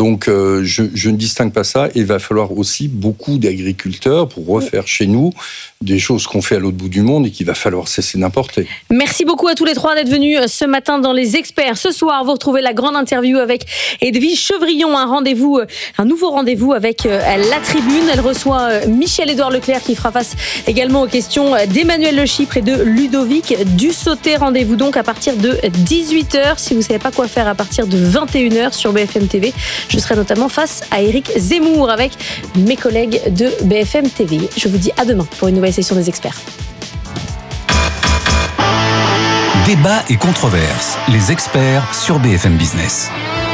Donc, je ne distingue pas ça. Il va falloir aussi beaucoup d'agriculteurs pour refaire chez nous des choses qu'on fait à l'autre bout du monde et qu'il va falloir cesser d'importer. Merci beaucoup à tous les trois d'être venus ce matin dans Les Experts. Ce soir, vous retrouvez la grande interview avec Edwige Chevrillon, un nouveau rendez-vous avec La Tribune. Elle reçoit Michel-Édouard Leclerc qui fera face également aux questions d'Emmanuel Le Chypre et de Ludovic Dussauté. Rendez-vous donc à partir de 18h. Si vous ne savez pas quoi faire à partir de 21h sur BFM TV, je serai notamment face à Éric Zemmour avec mes collègues de BFM TV. Je vous dis à demain pour une nouvelle session des Experts. Débat et controverses, les experts sur BFM Business.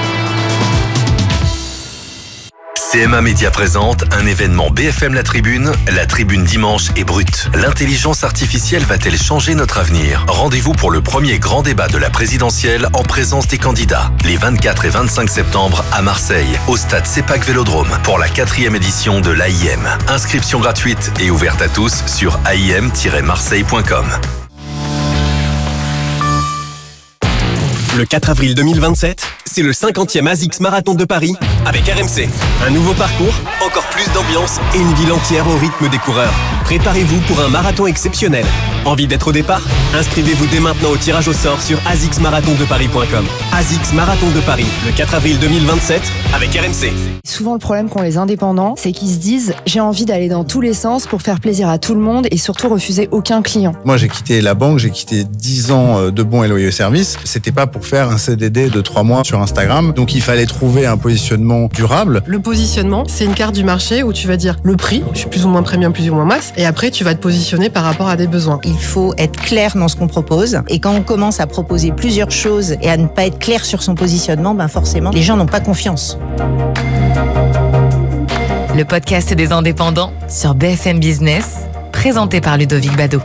CMA Média présente un événement BFM La Tribune dimanche est brute. L'intelligence artificielle va-t-elle changer notre avenir ? Rendez-vous pour le premier grand débat de la présidentielle en présence des candidats. Les 24 et 25 septembre à Marseille, au stade CEPAC Vélodrome, pour la 4e édition de l'AIM. Inscription gratuite et ouverte à tous sur aim-marseille.com. Le 4 avril 2027, c'est le 50e ASICS Marathon de Paris avec RMC. Un nouveau parcours, encore plus d'ambiance et une ville entière au rythme des coureurs. Préparez-vous pour un marathon exceptionnel. Envie d'être au départ ? Inscrivez-vous dès maintenant au tirage au sort sur asicsmarathondeparis.com. ASICS Marathon de Paris, le 4 avril 2027 avec RMC. Souvent le problème qu'ont les indépendants, c'est qu'ils se disent « j'ai envie d'aller dans tous les sens pour faire plaisir à tout le monde et surtout refuser aucun client ». Moi j'ai quitté la banque, j'ai quitté 10 ans de bons et loyaux services. C'était pas pour faire un CDD de 3 mois sur Instagram. Donc il fallait trouver un positionnement durable. Le positionnement, c'est une carte du marché où tu vas dire le prix, je suis plus ou moins premium, plus ou moins masse, et après tu vas te positionner par rapport à des besoins. Il faut être clair dans ce qu'on propose, et quand on commence à proposer plusieurs choses et à ne pas être clair sur son positionnement, forcément les gens n'ont pas confiance. Le podcast des indépendants sur BFM Business, présenté par Ludovic Bado.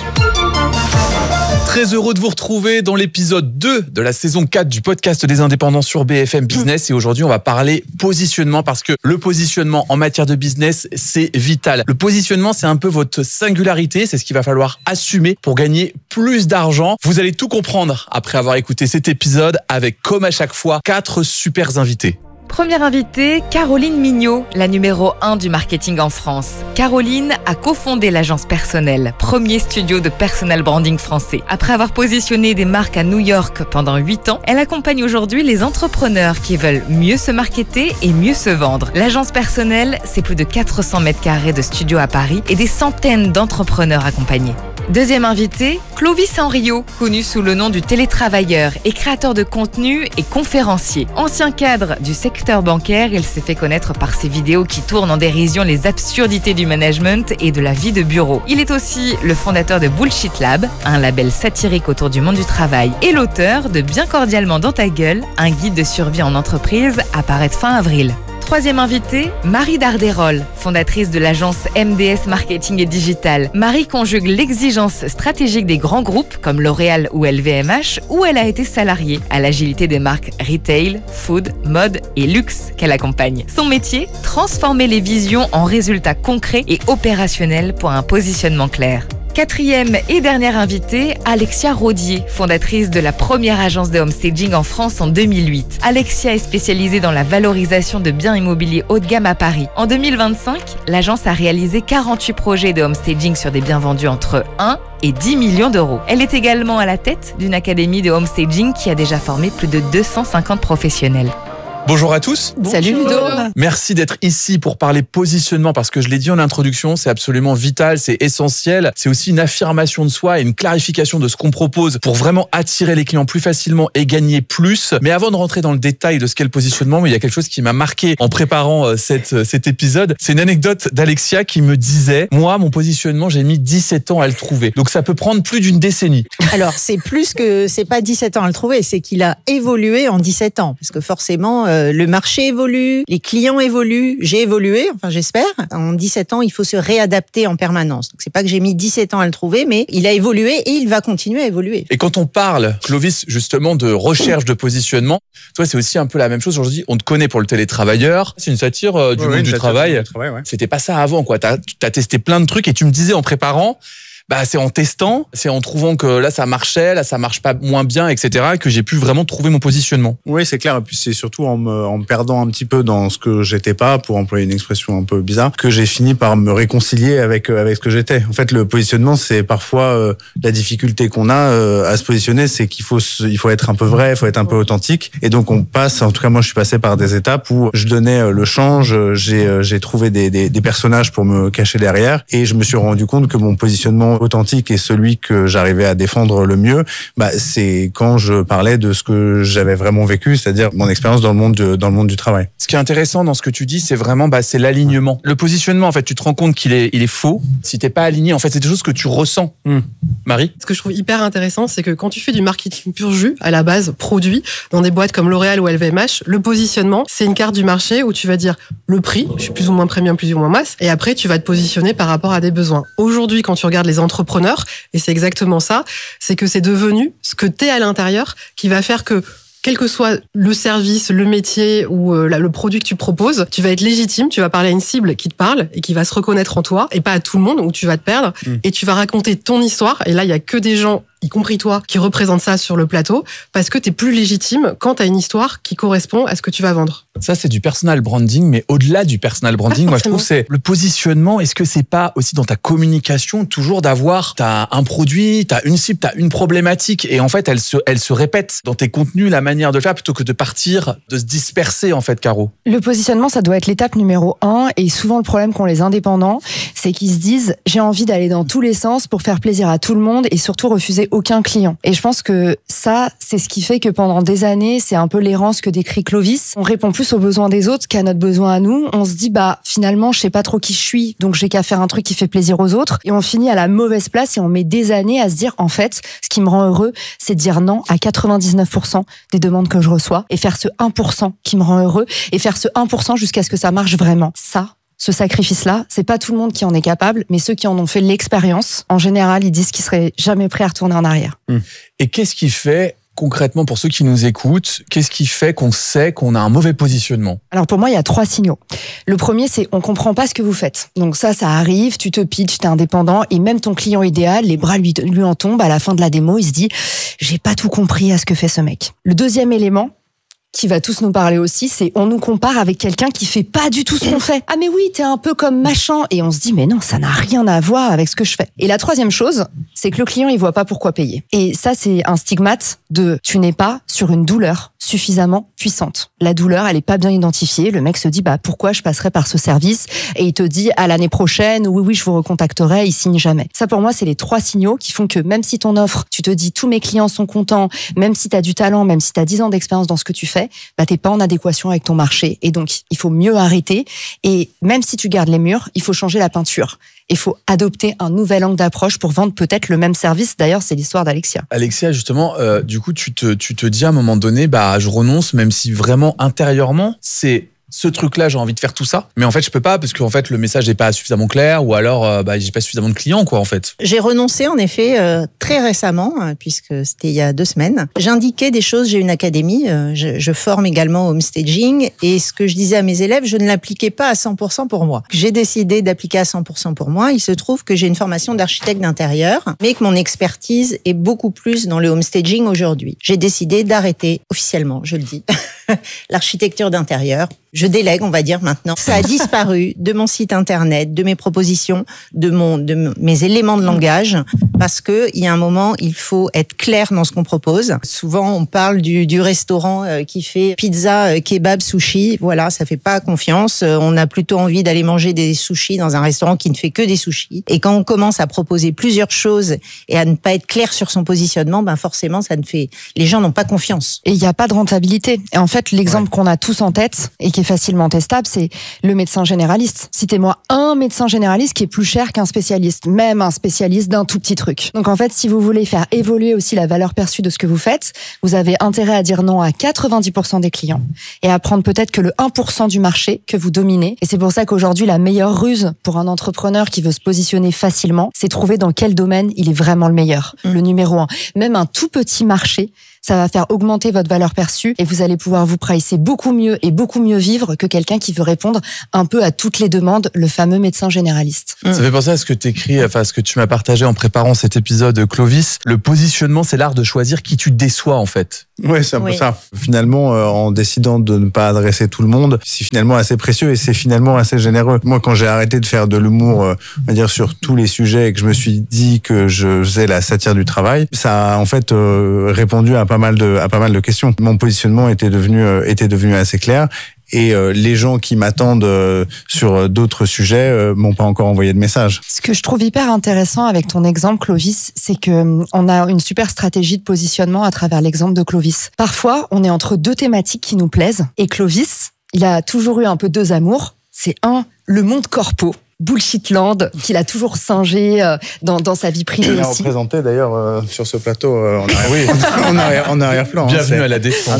Très heureux de vous retrouver dans l'épisode 2 de la saison 4 du podcast des indépendants sur BFM Business. Et aujourd'hui, on va parler positionnement parce que le positionnement en matière de business, c'est vital. Le positionnement, c'est un peu votre singularité. C'est ce qu'il va falloir assumer pour gagner plus d'argent. Vous allez tout comprendre après avoir écouté cet épisode avec, comme à chaque fois, 4 super invités. Première invitée, Caroline Mignot, la numéro 1 du marketing en France. Caroline a cofondé l'agence Personnel, premier studio de personal branding français. Après avoir positionné des marques à New York pendant 8 ans, elle accompagne aujourd'hui les entrepreneurs qui veulent mieux se marketer et mieux se vendre. L'agence Personnel, c'est plus de 400 mètres carrés de studio à Paris et des centaines d'entrepreneurs accompagnés. Deuxième invité, Clovis Henriot, connu sous le nom du télétravailleur et créateur de contenu et conférencier. Ancien cadre du secteur bancaire, il s'est fait connaître par ses vidéos qui tournent en dérision les absurdités du management et de la vie de bureau. Il est aussi le fondateur de Bullshit Lab, un label satirique autour du monde du travail, et l'auteur de Bien cordialement dans ta gueule, un guide de survie en entreprise à paraître fin avril. Troisième invitée, Marie Darderol, fondatrice de l'agence MDS Marketing et Digital. Marie conjugue l'exigence stratégique des grands groupes comme L'Oréal ou LVMH, où elle a été salariée, à l'agilité des marques retail, food, mode et luxe qu'elle accompagne. Son métier, transformer les visions en résultats concrets et opérationnels pour un positionnement clair. Quatrième et dernière invitée, Alexia Rodier, fondatrice de la première agence de homestaging en France en 2008. Alexia est spécialisée dans la valorisation de biens immobiliers haut de gamme à Paris. En 2025, l'agence a réalisé 48 projets de homestaging sur des biens vendus entre 1 et 10 millions d'euros. Elle est également à la tête d'une académie de homestaging qui a déjà formé plus de 250 professionnels. Bonjour à tous. Salut Ludo. Merci d'être ici pour parler positionnement parce que je l'ai dit en introduction, c'est absolument vital, c'est essentiel. C'est aussi une affirmation de soi et une clarification de ce qu'on propose pour vraiment attirer les clients plus facilement et gagner plus. Mais avant de rentrer dans le détail de ce qu'est le positionnement, il y a quelque chose qui m'a marqué en préparant cet épisode. C'est une anecdote d'Alexia qui me disait « Moi, mon positionnement, j'ai mis 17 ans à le trouver. » Donc ça peut prendre plus d'une décennie. Alors c'est pas 17 ans à le trouver, c'est qu'il a évolué en 17 ans. Parce que forcément, le marché évolue, les clients évoluent, j'ai évolué, enfin j'espère. En 17 ans, il faut se réadapter en permanence. Donc c'est pas que j'ai mis 17 ans à le trouver, mais il a évolué et il va continuer à évoluer. Et quand on parle, Clovis, justement de recherche de positionnement, toi c'est aussi un peu la même chose. Aujourd'hui, on te connaît pour le télétravailleur. C'est une satire du monde du travail. Ouais. C'était pas ça avant, quoi. T'as testé plein de trucs et tu me disais en préparant, c'est en testant, c'est en trouvant que là ça marchait, là ça marche pas moins bien, etc., que j'ai pu vraiment trouver mon positionnement. Oui, c'est clair. Et puis c'est surtout en me perdant un petit peu dans ce que j'étais pas, pour employer une expression un peu bizarre, que j'ai fini par me réconcilier avec ce que j'étais. En fait, le positionnement, c'est parfois la difficulté qu'on a à se positionner, c'est qu'il faut être un peu vrai, il faut être un peu authentique. Et donc on passe, en tout cas moi je suis passé par des étapes où je donnais le change, j'ai trouvé des personnages pour me cacher derrière, et je me suis rendu compte que mon positionnement authentique et celui que j'arrivais à défendre le mieux, c'est quand je parlais de ce que j'avais vraiment vécu, c'est-à-dire mon expérience dans le monde du travail. Ce qui est intéressant dans ce que tu dis, c'est vraiment c'est l'alignement. Le positionnement, en fait, tu te rends compte qu'il est faux si t'es pas aligné. En fait, c'est des choses que tu ressens. Marie? Ce que je trouve hyper intéressant, c'est que quand tu fais du marketing pur jus, à la base, produit, dans des boîtes comme L'Oréal ou LVMH, le positionnement, c'est une carte du marché où tu vas dire le prix, je suis plus ou moins premium, plus ou moins masse, et après, tu vas te positionner par rapport à des besoins. Aujourd'hui, quand tu regardes les entrepreneurs, et c'est exactement ça, c'est que c'est devenu ce que t'es à l'intérieur qui va faire que quel que soit le service, le métier ou le produit que tu proposes, tu vas être légitime, tu vas parler à une cible qui te parle et qui va se reconnaître en toi, et pas à tout le monde où tu vas te perdre, et tu vas raconter ton histoire, et là, il y a que des gens, y compris toi, qui représentent ça sur le plateau, parce que t'es plus légitime quand t'as une histoire qui correspond à ce que tu vas vendre. Ça, c'est du personal branding, mais au-delà du personal branding, moi, je trouve c'est le positionnement. Est-ce que c'est pas aussi dans ta communication toujours t'as un produit, t'as une cible, t'as une problématique, et en fait, elle se répète dans tes contenus, la manière de le faire, plutôt que de partir, de se disperser, en fait, Caro. Le positionnement, ça doit être l'étape numéro 1, et souvent le problème qu'ont les indépendants, c'est qu'ils se disent, j'ai envie d'aller dans tous les sens pour faire plaisir à tout le monde et surtout refuser aucun client. Et je pense que ça, c'est ce qui fait que pendant des années, c'est un peu l'errance que décrit Clovis. On répond plus aux besoins des autres qu'à notre besoin à nous. On se dit, finalement, je sais pas trop qui je suis, donc j'ai qu'à faire un truc qui fait plaisir aux autres. Et on finit à la mauvaise place et on met des années à se dire, en fait, ce qui me rend heureux, c'est de dire non à 99% des demandes que je reçois et faire ce 1% qui me rend heureux et faire ce 1% jusqu'à ce que ça marche vraiment. Ça, ce sacrifice-là, c'est pas tout le monde qui en est capable, mais ceux qui en ont fait l'expérience, en général, ils disent qu'ils seraient jamais prêts à retourner en arrière. Et qu'est-ce qui fait, concrètement, pour ceux qui nous écoutent, qu'est-ce qui fait qu'on sait qu'on a un mauvais positionnement? Alors pour moi, il y a 3 signaux. Le premier, c'est on comprend pas ce que vous faites. Donc ça arrive, tu te pitches, t'es indépendant, et même ton client idéal, les bras lui en tombent. À la fin de la démo, il se dit, j'ai pas tout compris à ce que fait ce mec. Le deuxième élément, qui va tous nous parler aussi, c'est on nous compare avec quelqu'un qui fait pas du tout ce qu'on fait. Ah mais oui, t'es un peu comme machin. Et on se dit, mais non, ça n'a rien à voir avec ce que je fais. Et la troisième chose, c'est que le client, il voit pas pourquoi payer. Et ça, c'est un stigmate de tu n'es pas sur une douleur suffisamment puissante. La douleur, elle est pas bien identifiée. Le mec se dit, pourquoi je passerai par ce service? Et il te dit, à l'année prochaine, oui, je vous recontacterai, il signe jamais. Ça, pour moi, c'est les 3 signaux qui font que même si ton offre, tu te dis, tous mes clients sont contents, même si t'as du talent, même si t'as 10 ans d'expérience dans ce que tu fais, t'es pas en adéquation avec ton marché. Et donc, il faut mieux arrêter. Et même si tu gardes les murs, il faut changer la peinture. Il faut adopter un nouvel angle d'approche pour vendre peut-être le même service. D'ailleurs, c'est l'histoire d'Alexia. Alexia, justement, du coup, tu te dis à un moment donné, je renonce, même si vraiment intérieurement, c'est ce truc-là, j'ai envie de faire tout ça, mais en fait, je peux pas parce qu'en fait, le message n'est pas suffisamment clair, ou alors, j'ai pas suffisamment de clients, quoi, en fait. J'ai renoncé, en effet, très récemment, puisque c'était il y a 2 semaines. J'indiquais des choses, j'ai une académie, je forme également au homestaging, et ce que je disais à mes élèves, je ne l'appliquais pas à 100% pour moi. J'ai décidé d'appliquer à 100% pour moi. Il se trouve que j'ai une formation d'architecte d'intérieur, mais que mon expertise est beaucoup plus dans le homestaging aujourd'hui. J'ai décidé d'arrêter officiellement, je le dis, l'architecture d'intérieur. Je délègue, on va dire maintenant. Ça a disparu de mon site internet, de mes propositions, de mes éléments de langage, parce que il y a un moment, il faut être clair dans ce qu'on propose. Souvent, on parle du restaurant qui fait pizza, kebab, sushi. Voilà, ça fait pas confiance. On a plutôt envie d'aller manger des sushis dans un restaurant qui ne fait que des sushis. Et quand on commence à proposer plusieurs choses et à ne pas être clair sur son positionnement, forcément, les gens n'ont pas confiance. Et il n'y a pas de rentabilité. Et en fait, l'exemple qu'on a tous en tête et qui est facilement testable, c'est le médecin généraliste. Citez-moi un médecin généraliste qui est plus cher qu'un spécialiste, même un spécialiste d'un tout petit truc. Donc en fait, si vous voulez faire évoluer aussi la valeur perçue de ce que vous faites, vous avez intérêt à dire non à 90% des clients et à prendre peut-être que le 1% du marché que vous dominez. Et c'est pour ça qu'aujourd'hui, la meilleure ruse pour un entrepreneur qui veut se positionner facilement, c'est trouver dans quel domaine il est vraiment le meilleur, le numéro 1. Même un tout petit marché, Ça va faire augmenter votre valeur perçue et vous allez pouvoir vous pricer beaucoup mieux et beaucoup mieux vivre que quelqu'un qui veut répondre un peu à toutes les demandes, le fameux médecin généraliste. Ça fait penser à ce que t'écris, enfin, ce que tu m'as partagé en préparant cet épisode, Clovis. Le positionnement, c'est l'art de choisir qui tu déçois, en fait. Ouais, c'est un peu ça. Finalement, en décidant de ne pas adresser tout le monde, c'est finalement assez précieux et c'est finalement assez généreux. Moi, quand j'ai arrêté de faire de l'humour, on va dire, sur tous les sujets et que je me suis dit que je faisais la satire du travail, ça a en fait répondu à pas mal de questions. Mon positionnement était devenu assez clair. Et les gens qui m'attendent sur d'autres sujets m'ont pas encore envoyé de message. Ce que je trouve hyper intéressant avec ton exemple, Clovis, c'est que on a une super stratégie de positionnement à travers l'exemple de Clovis. Parfois, on est entre deux thématiques qui nous plaisent. Et Clovis, il a toujours eu un peu deux amours. C'est le monde corpo. Bullshitland, qu'il a toujours singé dans sa vie privée aussi. On l'a représenté d'ailleurs sur ce plateau en arrière-plan. Bienvenue à la Défense.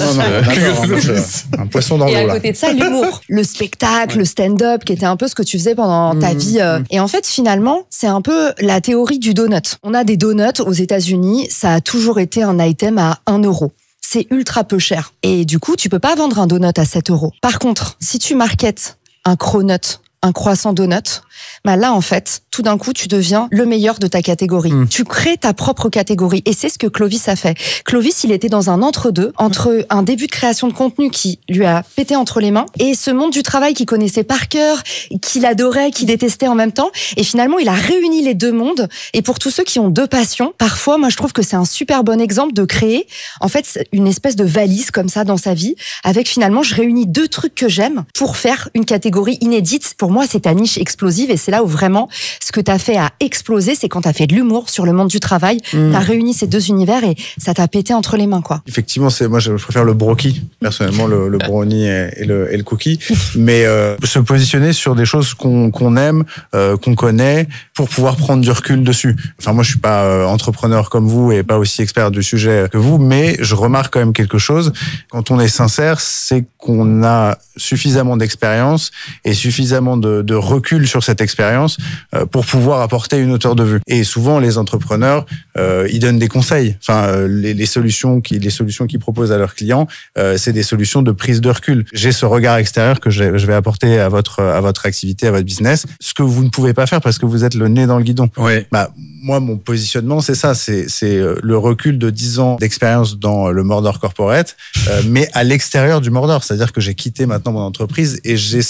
Un poisson dans l'eau. Et à côté de ça, l'humour, le spectacle, le stand-up, qui était un peu ce que tu faisais pendant ta vie. Et en fait, finalement, c'est un peu la théorie du donut. On a des donuts aux États-Unis, ça a toujours été un item à 1 euro. C'est ultra peu cher. Et du coup, tu peux pas vendre un donut à 7 euros. Par contre, si tu marketes un cronut, un croissant donut, bah là, en fait, tout d'un coup, tu deviens le meilleur de ta catégorie. Tu crées ta propre catégorie. Et c'est ce que Clovis a fait. Clovis, il était dans un entre-deux, entre un début de création de contenu qui lui a pété entre les mains et ce monde du travail qu'il connaissait par cœur, qu'il adorait, qu'il détestait en même temps. Et finalement, il a réuni les deux mondes. Et pour tous ceux qui ont deux passions, parfois, moi, je trouve que c'est un super bon exemple de créer, en fait, une espèce de valise comme ça dans sa vie, avec finalement, je réunis deux trucs que j'aime pour faire une catégorie inédite. Pour moi, c'est ta niche explosive et c'est là où vraiment, ce que t'as fait a explosé, c'est quand t'as fait de l'humour sur le monde du travail, t'as réuni ces deux univers et ça t'a pété entre les mains, quoi. Effectivement, moi, je préfère le broki, personnellement, le brownie et le cookie. Mais se positionner sur des choses qu'on aime, qu'on connaît, pour pouvoir prendre du recul dessus. Enfin, moi, je suis pas entrepreneur comme vous et pas aussi expert du sujet que vous, mais je remarque quand même quelque chose. Quand on est sincère, c'est qu'on a suffisamment d'expérience et suffisamment de recul sur cette expérience pour pouvoir apporter une hauteur de vue. Et souvent, les entrepreneurs, ils donnent des conseils. Enfin, les solutions qu'ils proposent à leurs clients, c'est des solutions de prise de recul. J'ai ce regard extérieur que je vais apporter à votre activité, à votre business. Ce que vous ne pouvez pas faire parce que vous êtes le nez dans le guidon. Ouais. Moi, mon positionnement, c'est ça. C'est le recul de 10 ans d'expérience dans le Mordor Corporate, mais à l'extérieur du Mordor. C'est-à-dire que j'ai quitté maintenant mon entreprise et j'ai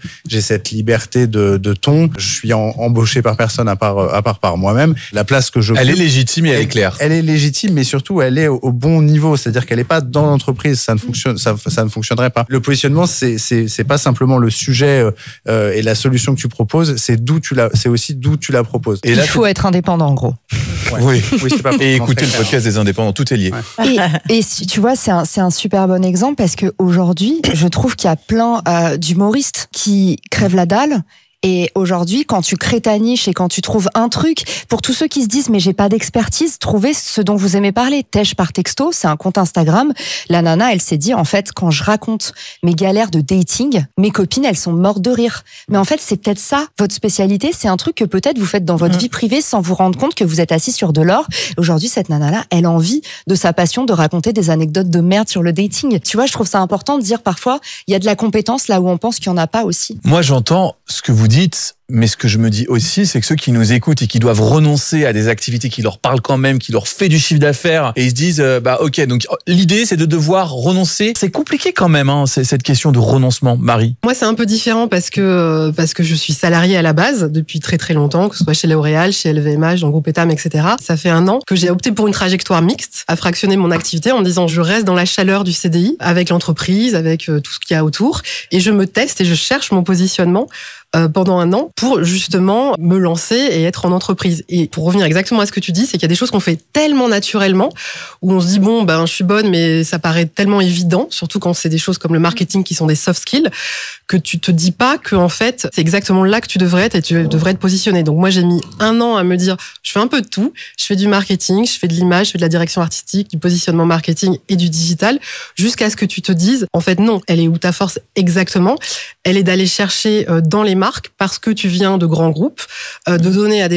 cette liberté de ton. Je suis embauché par personne à part par moi-même. La place que je Elle est légitime et elle est claire. Elle est légitime, mais surtout, elle est au bon niveau. C'est-à-dire qu'elle n'est pas dans l'entreprise. Ça ne fonctionnerait pas. Le positionnement, c'est pas simplement le sujet et la solution que tu proposes. C'est aussi d'où tu la proposes. Et là, il faut être indépendant, en gros. Ouais. Oui, c'est pas et écouter le podcast des indépendants, tout est lié. Ouais. Et tu vois, c'est un super bon exemple parce que aujourd'hui, je trouve qu'il y a plein d'humoristes qui crèvent la dalle. Et aujourd'hui, quand tu crées ta niche et quand tu trouves un truc, pour tous ceux qui se disent mais j'ai pas d'expertise, trouvez ce dont vous aimez parler. Tèche par texto, c'est un compte Instagram. La nana, elle s'est dit en fait, quand je raconte mes galères de dating, mes copines, elles sont mortes de rire. Mais en fait, c'est peut-être ça, votre spécialité. C'est un truc que peut-être vous faites dans votre vie privée sans vous rendre compte que vous êtes assis sur de l'or. Aujourd'hui, cette nana-là, elle a envie de sa passion de raconter des anecdotes de merde sur le dating. Tu vois, je trouve ça important de dire parfois, il y a de la compétence là où on pense qu'il y en a pas aussi. Moi, j'entends ce que vous dites, mais ce que je me dis aussi, c'est que ceux qui nous écoutent et qui doivent renoncer à des activités qui leur parlent quand même, qui leur fait du chiffre d'affaires, et ils se disent, ok, donc l'idée c'est de devoir renoncer. C'est compliqué quand même, hein, cette question de renoncement, Marie. Moi, c'est un peu différent parce que je suis salariée à la base depuis très très longtemps, que ce soit chez L'Oréal, chez LVMH, dans le groupe Etam, etc. Ça fait 1 an que j'ai opté pour une trajectoire mixte, à fractionner mon activité en me disant je reste dans la chaleur du CDI, avec l'entreprise, avec tout ce qu'il y a autour, et je me teste et je cherche mon positionnement pendant 1 an pour justement me lancer et être en entreprise. Et pour revenir exactement à ce que tu dis, c'est qu'il y a des choses qu'on fait tellement naturellement où on se dit bon je suis bonne, mais ça paraît tellement évident, surtout quand c'est des choses comme le marketing qui sont des soft skills, que tu te dis pas que en fait c'est exactement là que tu devrais être et tu devrais être positionné. Donc moi j'ai mis 1 an à me dire je fais un peu de tout, je fais du marketing, je fais de l'image, je fais de la direction artistique, du positionnement marketing et du digital, jusqu'à ce que tu te dises en fait non, elle est où ta force exactement? Elle est d'aller chercher dans les marques parce que tu viens de grands groupes, de donner à des gens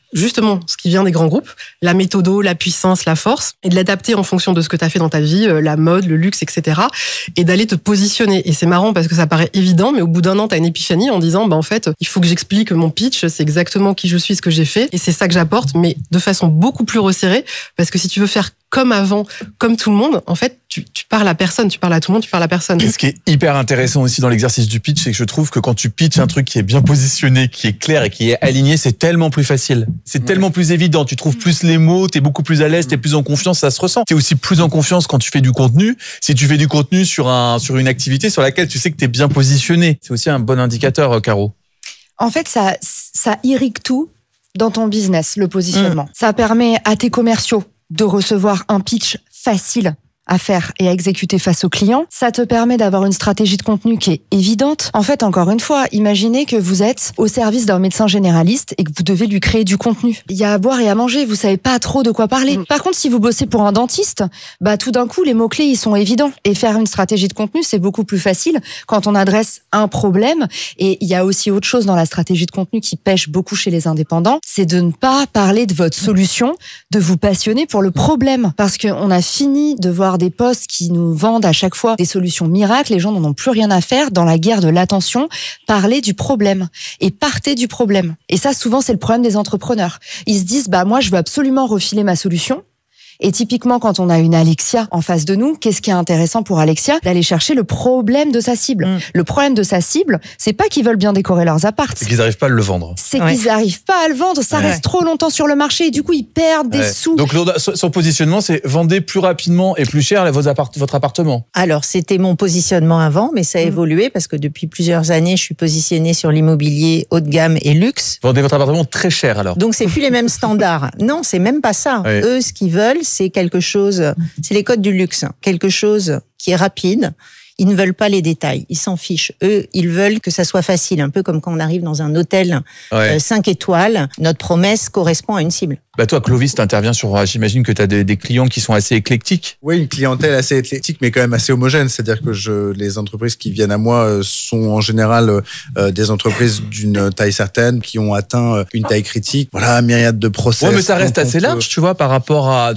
justement ce qui vient des grands groupes, la méthodo, la puissance, la force, et de l'adapter en fonction de ce que tu as fait dans ta vie, la mode, le luxe, etc. Et d'aller te positionner. Et c'est marrant parce que ça paraît évident, mais au bout d'un an, tu as une épiphanie en disant, en fait, il faut que j'explique mon pitch, c'est exactement qui je suis, ce que j'ai fait, et c'est ça que j'apporte, mais de façon beaucoup plus resserrée, parce que si tu veux faire comme avant, comme tout le monde, en fait, tu parles à personne, tu parles à tout le monde, tu parles à personne. Et ce qui est hyper intéressant aussi dans l'exercice du pitch, c'est que je trouve que quand tu pitches un truc qui est bien positionné, qui est clair et qui est aligné, c'est tellement plus facile. C'est tellement plus évident. Tu trouves plus les mots, t'es beaucoup plus à l'aise, t'es plus en confiance, ça se ressent. T'es aussi plus en confiance quand tu fais du contenu. Si tu fais du contenu sur une activité sur laquelle tu sais que t'es bien positionné, c'est aussi un bon indicateur, Caro. En fait, ça irrigue tout dans ton business, le positionnement. Ça permet à tes commerciaux de recevoir un pitch facile à faire et à exécuter face aux clients. Ça te permet d'avoir une stratégie de contenu qui est évidente. En fait, encore une fois, imaginez que vous êtes au service d'un médecin généraliste et que vous devez lui créer du contenu. Il y a à boire et à manger, vous savez pas trop de quoi parler. Par contre, si vous bossez pour un dentiste, tout d'un coup, les mots-clés, ils sont évidents. Et faire une stratégie de contenu, c'est beaucoup plus facile quand on adresse un problème. Et il y a aussi autre chose dans la stratégie de contenu qui pêche beaucoup chez les indépendants, c'est de ne pas parler de votre solution, de vous passionner pour le problème. Parce qu'on a fini de voir des posts qui nous vendent à chaque fois des solutions miracles, les gens n'en ont plus rien à faire. Dans la guerre de l'attention, parlez du problème et partez du problème. Et ça, souvent, c'est le problème des entrepreneurs. Ils se disent, moi, je veux absolument refiler ma solution. Et typiquement, quand on a une Alexia en face de nous, qu'est-ce qui est intéressant pour Alexia? D'aller chercher le problème de sa cible. Le problème de sa cible, c'est pas qu'ils veulent bien décorer leurs apparts. C'est qu'ils n'arrivent pas à le vendre. C'est qu'ils n'arrivent pas à le vendre. Ça reste trop longtemps sur le marché et du coup, ils perdent des sous. Donc, son positionnement, c'est vendez plus rapidement et plus cher votre appartement. Alors, c'était mon positionnement avant, mais ça a évolué parce que depuis plusieurs années, je suis positionnée sur l'immobilier haut de gamme et luxe. Vendez votre appartement très cher alors. Donc, c'est plus les mêmes standards. Non, c'est même pas ça. Eux, ce qu'ils veulent, c'est quelque chose, c'est les codes du luxe, quelque chose qui est rapide. Ils ne veulent pas les détails, ils s'en fichent. Eux, ils veulent que ça soit facile, un peu comme quand on arrive dans un hôtel 5 étoiles. Notre promesse correspond à une cible. Toi, Clovis, t'interviens sur, j'imagine que tu as des clients qui sont assez éclectiques. Oui, une clientèle assez éclectique, mais quand même assez homogène. C'est-à-dire que les entreprises qui viennent à moi sont en général des entreprises d'une taille certaine, qui ont atteint une taille critique. Voilà, myriade de process. Ouais, mais ça reste assez large, tu vois, par rapport à,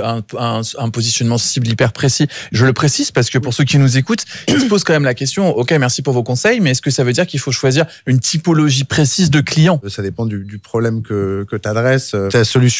un positionnement cible hyper précis. Je le précise parce que pour ceux qui nous écoutent, ils se posent quand même la question, ok, merci pour vos conseils, mais est-ce que ça veut dire qu'il faut choisir une typologie précise de clients? Ça dépend du problème que tu adresses. Ta solution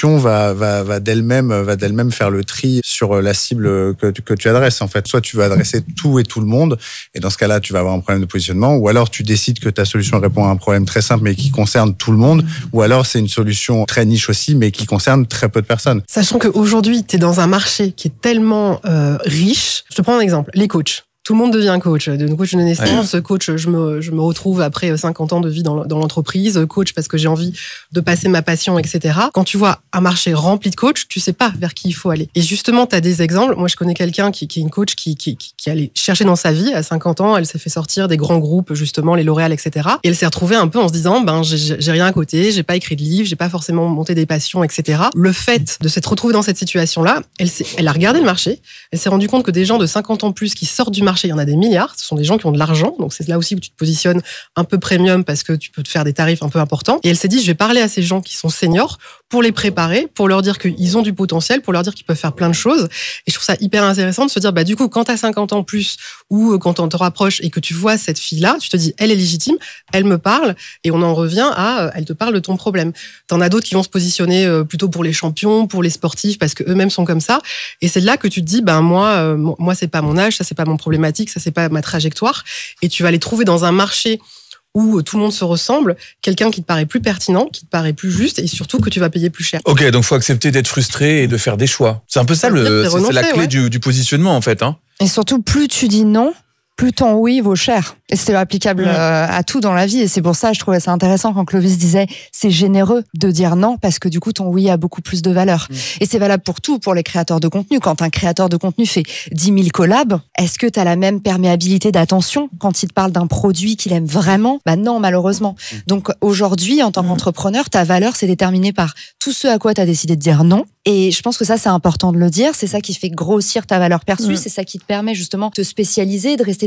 va d'elle-même faire le tri sur la cible que tu adresses. En fait, soit tu vas adresser tout et tout le monde, et dans ce cas-là, tu vas avoir un problème de positionnement, ou alors tu décides que ta solution répond à un problème très simple mais qui concerne tout le monde, ou alors c'est une solution très niche aussi mais qui concerne très peu de personnes. Sachant qu'aujourd'hui, tu es dans un marché qui est tellement riche. Je te prends un exemple, les coachs. Tout le monde devient coach de naissance. Coach, je me retrouve après 50 ans de vie dans l'entreprise. Coach parce que j'ai envie de passer ma passion, etc. Quand tu vois un marché rempli de coachs, tu sais pas vers qui il faut aller. Et justement, tu as des exemples. Moi, je connais quelqu'un qui est une coach qui allait chercher dans sa vie. À 50 ans, elle s'est fait sortir des grands groupes, justement, les L'Oréal, etc. Et elle s'est retrouvée un peu en se disant, j'ai rien à côté, j'ai pas écrit de livre, j'ai pas forcément monté des passions, etc. Le fait de s'être retrouvée dans cette situation-là, elle a regardé le marché. Elle s'est rendue compte que des gens de 50 ans plus qui sortent du marché, il y en a des milliards, ce sont des gens qui ont de l'argent, donc c'est là aussi où tu te positionnes un peu premium parce que tu peux te faire des tarifs un peu importants. Et elle s'est dit, je vais parler à ces gens qui sont seniors pour les préparer, pour leur dire qu'ils ont du potentiel, pour leur dire qu'ils peuvent faire plein de choses. Et je trouve ça hyper intéressant de se dire, du coup, quand tu as 50 ans plus ou quand on te rapproche et que tu vois cette fille-là, tu te dis, elle est légitime, elle me parle, et on en revient à, elle te parle de ton problème. T'en as d'autres qui vont se positionner plutôt pour les champions, pour les sportifs, parce que eux-mêmes sont comme ça. Et c'est là que tu te dis, moi, c'est pas mon âge, ça c'est pas mon problématique, ça c'est pas ma trajectoire. Et tu vas les trouver dans un marché où tout le monde se ressemble, quelqu'un qui te paraît plus pertinent, qui te paraît plus juste, et surtout que tu vas payer plus cher. Ok, donc faut accepter d'être frustré et de faire des choix. C'est un peu ça, c'est la clé du positionnement en fait. Et surtout, plus tu dis non, plus ton oui vaut cher. Et c'est applicable à tout dans la vie. Et c'est pour ça, je trouvais ça intéressant quand Clovis disait c'est généreux de dire non parce que du coup, ton oui a beaucoup plus de valeur. Et c'est valable pour tout, pour les créateurs de contenu. Quand un créateur de contenu fait 10 000 collabs, est-ce que tu as la même perméabilité d'attention quand il te parle d'un produit qu'il aime vraiment? Non, malheureusement. Donc aujourd'hui, en tant qu'entrepreneur, ta valeur, c'est déterminée par tout ce à quoi tu as décidé de dire non. Et je pense que ça, c'est important de le dire. C'est ça qui fait grossir ta valeur perçue. C'est ça qui te permet justement de te spécialiser, de rester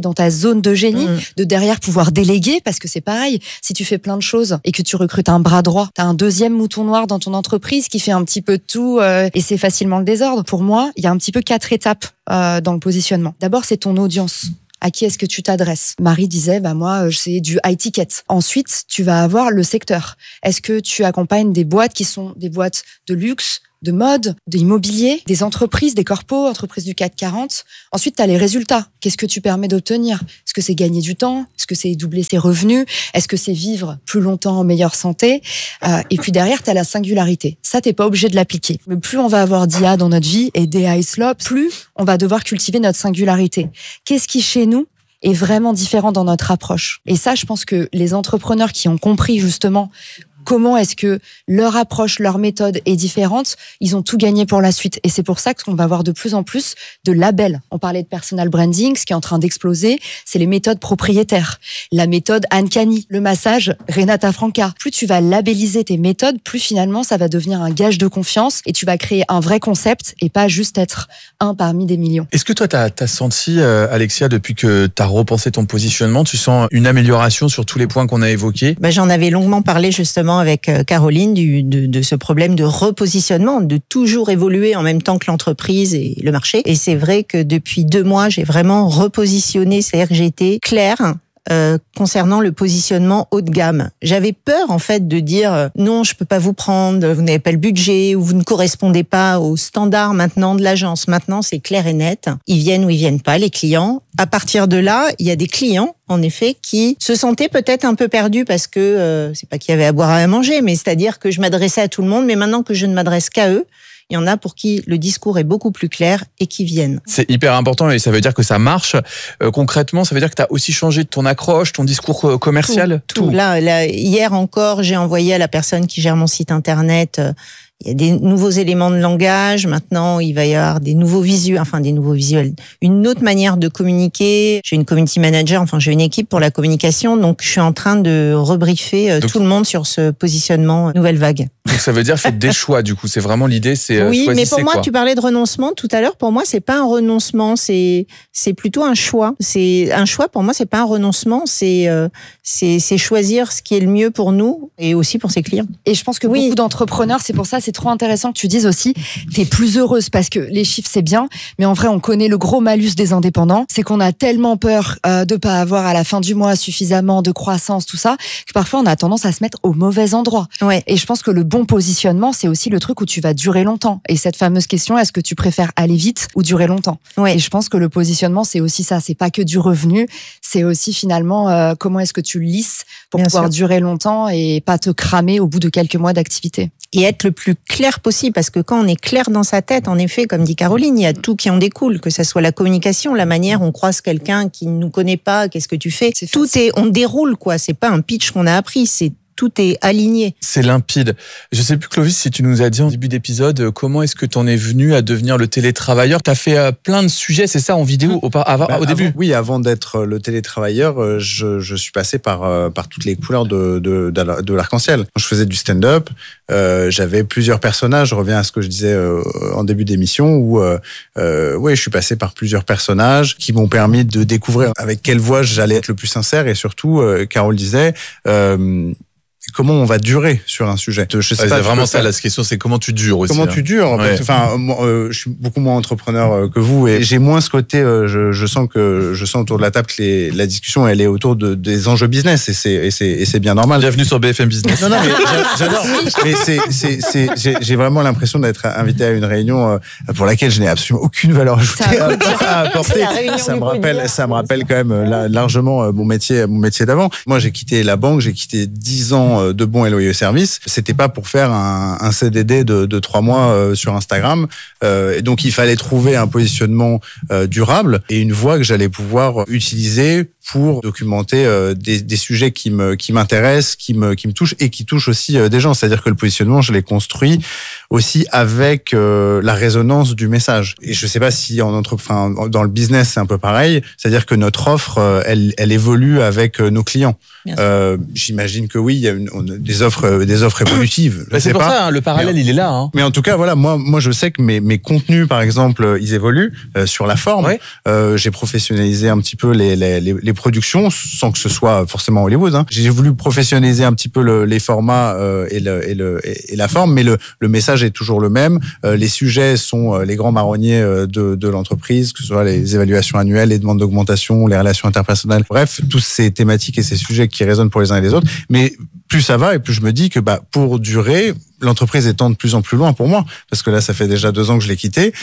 dans ta zone de génie, de derrière pouvoir déléguer, parce que c'est pareil, si tu fais plein de choses et que tu recrutes un bras droit, t'as un deuxième mouton noir dans ton entreprise qui fait un petit peu de tout et c'est facilement le désordre. Pour moi, il y a un petit peu 4 étapes dans le positionnement. D'abord, c'est ton audience. À qui est-ce que tu t'adresses? Marie disait, moi, c'est du high ticket. Ensuite, tu vas avoir le secteur. Est-ce que tu accompagnes des boîtes qui sont des boîtes de luxe, de mode, de l'immobilier, des entreprises, des corpos, entreprises du CAC 40. Ensuite, tu as les résultats. Qu'est-ce que tu permets d'obtenir? Est-ce que c'est gagner du temps? Est-ce que c'est doubler ses revenus? Est-ce que c'est vivre plus longtemps en meilleure santé? Et puis derrière, tu as la singularité. Ça, t'es pas obligé de l'appliquer. Mais plus on va avoir d'IA dans notre vie et d'AI slop, plus on va devoir cultiver notre singularité. Qu'est-ce qui, chez nous, est vraiment différent dans notre approche? Et ça, je pense que les entrepreneurs qui ont compris justement comment est-ce que leur approche, leur méthode est différente, ils ont tout gagné pour la suite. Et c'est pour ça qu'on va avoir de plus en plus de labels. On parlait de personal branding, ce qui est en train d'exploser, c'est les méthodes propriétaires. La méthode Ankani, le massage Renata Franca. Plus tu vas labelliser tes méthodes, plus finalement ça va devenir un gage de confiance et tu vas créer un vrai concept et pas juste être un parmi des millions. Est-ce que toi, t'as senti, Alexia, depuis que t'as repensé ton positionnement, tu sens une amélioration sur tous les points qu'on a évoqués? J'en avais longuement parlé justement avec Caroline de ce problème de repositionnement, de toujours évoluer en même temps que l'entreprise et le marché. Et c'est vrai que depuis 2 mois, j'ai vraiment repositionné, c'est-à-dire que j'ai été claire concernant le positionnement haut de gamme. J'avais peur en fait de dire non, je peux pas vous prendre, vous n'avez pas le budget ou vous ne correspondez pas aux standards maintenant de l'agence. Maintenant, c'est clair et net. Ils viennent ou ils viennent pas, les clients. À partir de là, il y a des clients en effet qui se sentaient peut-être un peu perdus parce que c'est pas qu'il y avait à boire et à manger, mais c'est-à-dire que je m'adressais à tout le monde, mais maintenant que je ne m'adresse qu'à eux, il y en a pour qui le discours est beaucoup plus clair et qui viennent. C'est hyper important et ça veut dire que ça marche. Concrètement, ça veut dire que tu as aussi changé ton accroche, ton discours commercial? Tout. Là, hier encore, j'ai envoyé à la personne qui gère mon site internet... Il y a des nouveaux éléments de langage. Maintenant, il va y avoir des nouveaux visuels, une autre manière de communiquer. J'ai une community manager, j'ai une équipe pour la communication. Donc, je suis en train de rebriefer tout le monde sur ce positionnement nouvelle vague. Donc, ça veut dire faites des choix, du coup. C'est vraiment l'idée, c'est oui, mais pour moi, quoi. Tu parlais de renoncement tout à l'heure. Pour moi, c'est pas un renoncement, c'est plutôt un choix. C'est un choix, pour moi, c'est pas un renoncement, c'est choisir ce qui est le mieux pour nous et aussi pour ses clients. Et je pense que beaucoup d'entrepreneurs, c'est pour ça, c'est trop intéressant que tu dises aussi, t'es plus heureuse parce que les chiffres c'est bien, mais en vrai on connaît le gros malus des indépendants, c'est qu'on a tellement peur de pas avoir à la fin du mois suffisamment de croissance, tout ça, que parfois on a tendance à se mettre au mauvais endroit. Ouais. Et je pense que le bon positionnement, c'est aussi le truc où tu vas durer longtemps. Et cette fameuse question, est-ce que tu préfères aller vite ou durer longtemps? Ouais. Et je pense que le positionnement, c'est aussi ça, c'est pas que du revenu, c'est aussi finalement comment est-ce que tu le lisses pour bien pouvoir sûr. durer longtemps et pas te cramer au bout de quelques mois d'activité. Et être le plus clair possible, parce que quand on est clair dans sa tête, en effet, comme dit Caroline, il y a tout qui en découle, que ça soit la communication, la manière, on croise quelqu'un qui ne nous connaît pas, qu'est-ce que tu fais? On déroule, quoi. C'est pas un pitch qu'on a appris, tout est aligné. C'est limpide. Je sais plus, Clovis, si tu nous as dit en début d'épisode, comment est-ce que tu en es venu à devenir le télétravailleur? Tu as fait plein de sujets, c'est ça, en vidéo au début? Oui, avant d'être le télétravailleur, je suis passé par toutes les couleurs de l'arc-en-ciel. Je faisais du stand-up, j'avais plusieurs personnages, je reviens à ce que je disais en début d'émission, où je suis passé par plusieurs personnages qui m'ont permis de découvrir avec quelle voix j'allais être le plus sincère, et surtout, Carole disait... comment on va durer sur un sujet. Je sais pas, c'est vraiment ça, la question, c'est comment tu dures aussi. Comment tu dures. Ouais. Je suis beaucoup moins entrepreneur que vous et j'ai moins ce côté, je sens autour de la table que la discussion, elle est autour des enjeux business et c'est bien normal. Bienvenue sur BFM Business. Non, mais j'adore. Mais j'ai vraiment l'impression d'être invité à une réunion pour laquelle je n'ai absolument aucune valeur ajoutée à apporter. Ça me rappelle quand même largement mon métier d'avant. Moi, j'ai quitté la banque, j'ai quitté 10 ans de bons et loyaux services. C'était pas pour faire un CDD de 3 mois sur Instagram. Et donc, il fallait trouver un positionnement durable et une voie que j'allais pouvoir utiliser pour documenter des sujets qui m'intéressent, qui me touchent et qui touchent aussi des gens. C'est-à-dire que le positionnement, je l'ai construit aussi avec la résonance du message. Et je sais pas si dans le business c'est un peu pareil. C'est-à-dire que notre offre, elle évolue avec nos clients. J'imagine que oui, il y a des offres évolutives. C'est pour ça, le parallèle, il est là. Hein. Mais en tout cas, voilà, moi, je sais que mes contenus, par exemple, ils évoluent sur la forme. Ouais. J'ai professionnalisé un petit peu les productions, sans que ce soit forcément Hollywood. Hein. J'ai voulu professionnaliser un petit peu les formats et la forme, mais le message est toujours le même. Les sujets sont les grands marronniers de l'entreprise, que ce soit les évaluations annuelles, les demandes d'augmentation, les relations interpersonnelles. Bref, tous ces thématiques et ces sujets qui résonnent pour les uns et les autres. Mais plus ça va et plus je me dis que pour durer, l'entreprise étant de plus en plus loin pour moi, parce que là, ça fait déjà 2 ans que je l'ai quitté.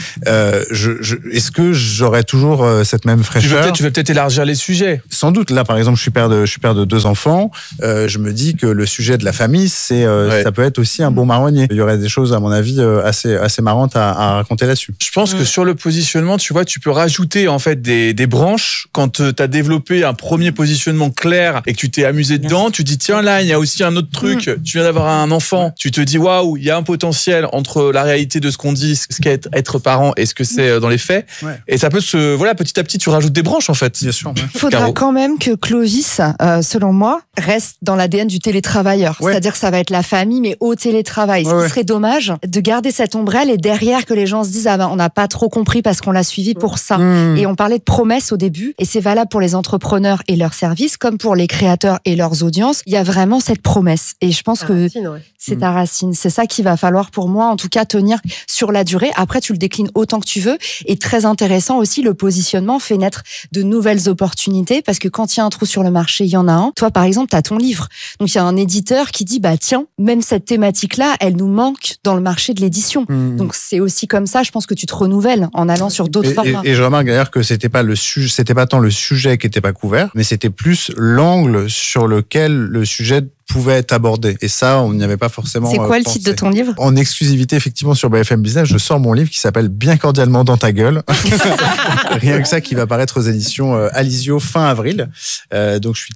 Est-ce que j'aurai toujours cette même fraîcheur ? Tu veux peut-être élargir les sujets. Sans doute. Là, par exemple, je suis père de 2 enfants. Je me dis que le sujet de la famille, ça peut être aussi un bon marronnier. Il y aurait des choses, à mon avis, assez marrantes à raconter là-dessus. Je pense que sur le positionnement, tu vois, tu peux rajouter en fait des branches quand tu as développé un premier positionnement clair et que tu t'es amusé dedans. Tu dis tiens là, il y a aussi un autre truc. Tu viens d'avoir un enfant. Tu te dis waouh, il y a un potentiel entre la réalité de ce qu'on dit, ce qu'est être parent et ce que c'est dans les faits. Ouais. Et ça peut petit à petit, tu rajoutes des branches en fait. Bien sûr. Il faudra quand même que Clovis, selon moi, reste dans l'ADN du télétravailleur. Ouais. C'est-à-dire que ça va être la famille, mais au télétravail. Ce qui serait dommage de garder cette ombrelle et derrière que les gens se disent on n'a pas trop compris parce qu'on l'a suivi pour ça. Et on parlait de promesses au début et c'est valable pour les entrepreneurs et leurs services comme pour les créateurs et leurs audiences. Il y a vraiment cette promesse et je pense que c'est ta racine. C'est ça qu'il va falloir pour moi, en tout cas, tenir sur la durée. Après, tu le déclines autant que tu veux. Et très intéressant aussi, le positionnement fait naître de nouvelles opportunités parce que quand il y a un trou sur le marché, il y en a un. Toi, par exemple, tu as ton livre. Donc, il y a un éditeur qui dit, tiens, même cette thématique-là, elle nous manque dans le marché de l'édition. Donc, c'est aussi comme ça, je pense que tu te renouvelles en allant sur d'autres formats. Et je remarque d'ailleurs que c'était pas tant le sujet qui était pas couvert, mais c'était plus l'angle sur lequel le sujet pouvait être abordé. Et ça, on n'y avait pas forcément C'est quoi le titre de ton livre ? En exclusivité, effectivement, sur BFM Business, je sors mon livre qui s'appelle Bien cordialement dans ta gueule. Rien que ça, qui va paraître aux éditions Alizio fin avril. Donc, je suis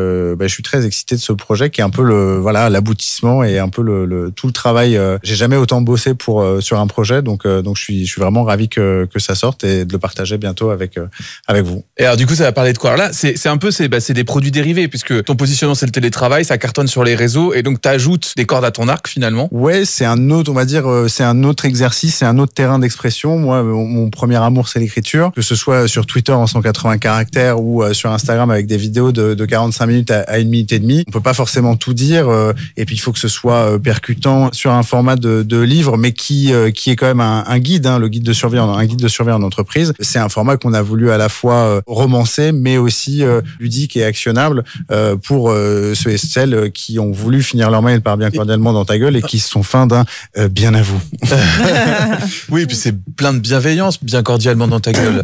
très excité de ce projet qui est un peu l'aboutissement et un peu tout le travail. J'ai jamais autant bossé sur un projet. Donc, je suis vraiment ravi que ça sorte et de le partager bientôt avec vous. Et alors, du coup, ça va parler de quoi ? Alors là, c'est des produits dérivés puisque ton positionnement, c'est le télétravail, ça cartonne sur les réseaux et donc t'ajoutes des cordes à ton arc finalement. Ouais, c'est un autre, on va dire, c'est un autre exercice, c'est un autre terrain d'expression. Moi, mon premier amour, c'est l'écriture, que ce soit sur Twitter en 180 caractères ou sur Instagram avec des vidéos de 45 minutes à 1 minute et demie. On peut pas forcément tout dire et puis il faut que ce soit percutant sur un format de livre, mais qui est quand même un guide, le guide de survie en entreprise. C'est un format qu'on a voulu à la fois romancer, mais aussi ludique et actionnable pour ceux et celles qui ont voulu finir leur mail par bien cordialement dans ta gueule et qui se sont feints d'un bien à vous. Oui, et puis c'est plein de bienveillance, bien cordialement dans ta gueule.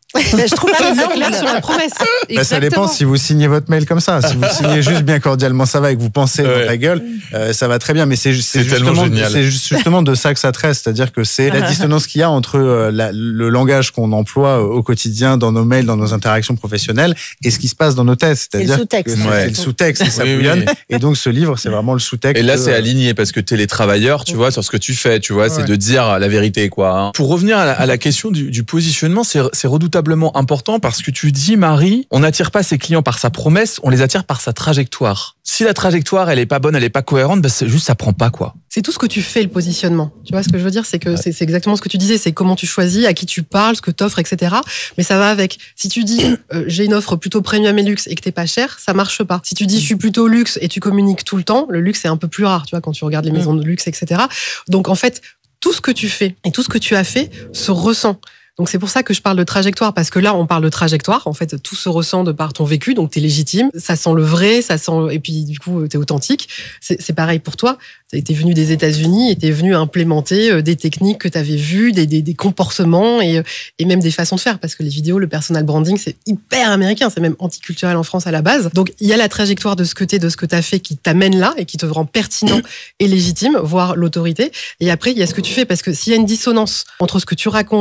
Je trouve que c'est clair sur la promesse. Ça dépend si vous signez votre mail comme ça. Si vous signez juste bien cordialement ça va et que vous pensez dans ta gueule, ça va très bien. Mais c'est justement de ça que ça traite. C'est-à-dire que c'est la dissonance qu'il y a entre le langage qu'on emploie au quotidien dans nos mails, dans nos interactions professionnelles et ce qui se passe dans nos têtes. C'est-à-dire que c'est le sous-texte et ça bouillonne. Et donc ce livre, c'est vraiment le sous-texte. Et là, c'est aligné parce que t'es les travailleurs, tu vois, sur ce que tu fais, tu vois, c'est de dire la vérité, quoi. Pour revenir à la question du positionnement, c'est redoutablement important parce que tu dis, Marie, on n'attire pas ses clients par sa promesse, on les attire par sa trajectoire. Si la trajectoire, elle est pas bonne, elle est pas cohérente, c'est juste, ça prend pas, quoi. C'est tout ce que tu fais, le positionnement. Tu vois ce que je veux dire? C'est que c'est exactement ce que tu disais, c'est comment tu choisis, à qui tu parles, ce que t'offres, etc. Mais ça va avec. Si tu dis, j'ai une offre plutôt premium et luxe et que t'es pas cher, ça marche pas. Si tu dis, je suis plutôt luxe et tu communiques tout le temps, le luxe, c'est un peu plus rare, tu vois, quand tu regardes les maisons de luxe, etc. Donc, en fait, tout ce que tu fais et tout ce que tu as fait se ressent. Donc c'est pour ça que je parle de trajectoire, parce que là on parle de trajectoire, en fait tout se ressent de par ton vécu, donc t'es légitime, ça sent le vrai, ça sent, et puis du coup t'es authentique. C'est pareil pour toi, t'es venu des États-Unis et t'es venu implémenter des techniques que t'avais vues, des comportements et même des façons de faire, parce que les vidéos, le personal branding c'est hyper américain, c'est même anticulturel en France à la base. Donc il y a la trajectoire de ce que t'es, de ce que t'as fait qui t'amène là et qui te rend pertinent et légitime, voire l'autorité. Et après il y a ce que tu fais, parce que s'il y a une dissonance entre ce que tu racontes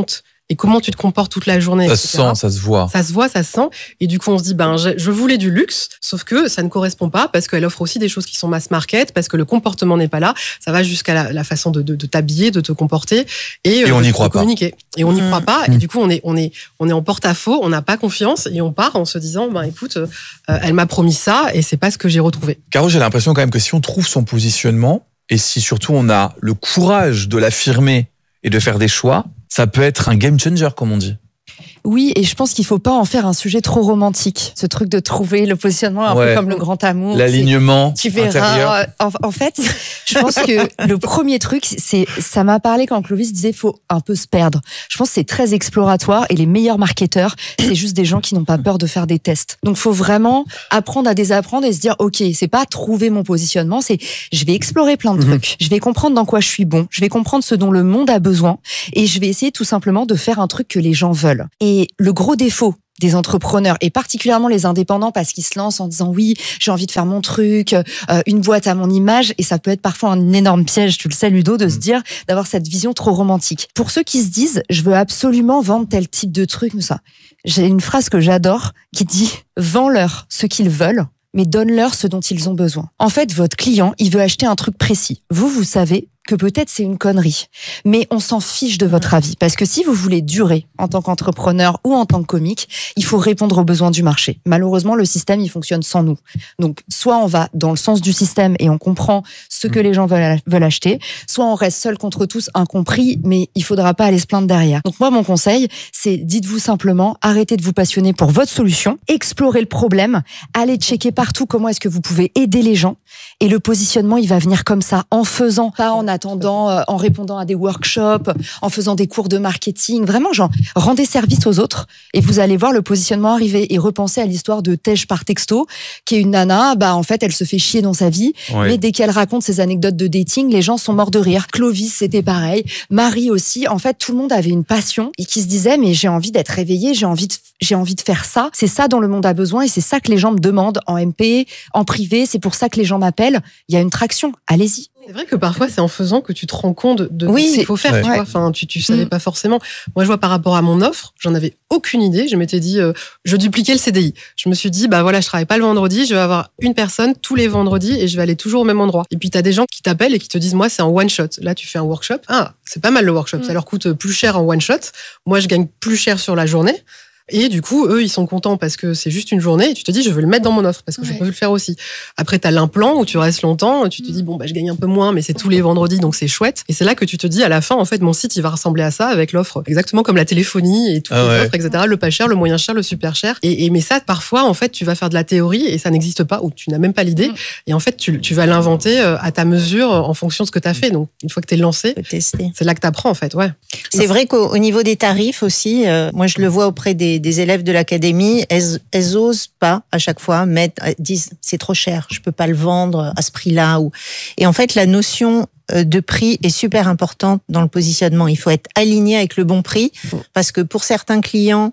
et comment tu te comportes toute la journée. Ça se sent, ça se voit. Ça se voit, ça se sent. Et du coup, on se dit, je voulais du luxe, sauf que ça ne correspond pas parce qu'elle offre aussi des choses qui sont mass market, parce que le comportement n'est pas là. Ça va jusqu'à la façon de t'habiller, de te comporter et on n'y croit pas. Communiquer. Et on n'y croit pas. Et du coup, on est en porte-à-faux, on n'a pas confiance et on part en se disant, écoute, elle m'a promis ça et c'est pas ce que j'ai retrouvé. Caro, j'ai l'impression quand même que si on trouve son positionnement et si surtout on a le courage de l'affirmer et de faire des choix, ça peut être un game changer, comme on dit. Oui, et je pense qu'il faut pas en faire un sujet trop romantique. Ce truc de trouver le positionnement un peu comme le grand amour. L'alignement tu verras, intérieur. En fait, je pense que le premier truc, ça m'a parlé quand Clovis disait faut un peu se perdre. Je pense que c'est très exploratoire et les meilleurs marketeurs, c'est juste des gens qui n'ont pas peur de faire des tests. Donc, faut vraiment apprendre à désapprendre et se dire, OK, c'est pas trouver mon positionnement, c'est je vais explorer plein de trucs. Je vais comprendre dans quoi je suis bon. Je vais comprendre ce dont le monde a besoin et je vais essayer tout simplement de faire un truc que les gens veulent. Et le gros défaut des entrepreneurs et particulièrement les indépendants parce qu'ils se lancent en disant oui, j'ai envie de faire mon truc, une boîte à mon image et ça peut être parfois un énorme piège, tu le sais Ludo, de se dire d'avoir cette vision trop romantique. Pour ceux qui se disent je veux absolument vendre tel type de truc, ça, j'ai une phrase que j'adore qui dit vends-leur ce qu'ils veulent mais donne-leur ce dont ils ont besoin. En fait, votre client, il veut acheter un truc précis. Vous savez que peut-être c'est une connerie, mais on s'en fiche de votre avis. Parce que si vous voulez durer en tant qu'entrepreneur ou en tant que comique, il faut répondre aux besoins du marché. Malheureusement, le système, il fonctionne sans nous. Donc, soit on va dans le sens du système et on comprend ce que les gens veulent acheter, soit on reste seul contre tous, incompris, mais il faudra pas aller se plaindre derrière. Donc moi, mon conseil, c'est dites-vous simplement, arrêtez de vous passionner pour votre solution, explorez le problème, allez checker partout comment est-ce que vous pouvez aider les gens, et le positionnement, il va venir comme ça, en faisant, pas en attendant, en répondant à des workshops, en faisant des cours de marketing, vraiment genre, rendez service aux autres, et vous allez voir le positionnement arriver, et repensez à l'histoire de Tej par texto, qui est une nana, en fait, elle se fait chier dans sa vie, mais dès qu'elle raconte ses anecdotes de dating, les gens sont morts de rire. Clovis, c'était pareil. Marie aussi. En fait, tout le monde avait une passion et qui se disait, mais j'ai envie d'être réveillée, j'ai envie de faire ça. C'est ça dont le monde a besoin et c'est ça que les gens me demandent en MP, en privé. C'est pour ça que les gens m'appellent. Il y a une traction. Allez-y. C'est vrai que parfois, c'est en faisant que tu te rends compte de ce qu'il faut faire, tu vois. Enfin, tu savais pas forcément. Moi, je vois par rapport à mon offre, j'en avais aucune idée. Je m'étais dit, je dupliquais le CDI. Je me suis dit, voilà, je travaille pas le vendredi, je vais avoir une personne tous les vendredis et je vais aller toujours au même endroit. Et puis, t'as des gens qui t'appellent et qui te disent, moi, c'est en one shot. Là, tu fais un workshop. Ah, c'est pas mal le workshop. Ça leur coûte plus cher en one shot. Moi, je gagne plus cher sur la journée. Et du coup, eux, ils sont contents parce que c'est juste une journée et tu te dis, je veux le mettre dans mon offre parce que je peux le faire aussi. Après, t'as l'implant où tu restes longtemps, tu te dis, je gagne un peu moins, mais c'est tous les vendredis, donc c'est chouette. Et c'est là que tu te dis, à la fin, en fait, mon site, il va ressembler à ça avec l'offre exactement comme la téléphonie et toutes les offres, etc. Le pas cher, le moyen cher, le super cher. Mais ça, parfois, en fait, tu vas faire de la théorie et ça n'existe pas ou tu n'as même pas l'idée. Et en fait, tu vas l'inventer à ta mesure en fonction de ce que t'as fait. Donc, une fois que t'es lancé, c'est là que t'apprends, en fait, C'est vrai qu'au niveau des tarifs aussi, moi, je le vois auprès des élèves de l'académie, elles osent pas à chaque fois disent c'est trop cher, je peux pas le vendre à ce prix-là. Et en fait, la notion de prix est super importante dans le positionnement. Il faut être aligné avec le bon prix parce que pour certains clients,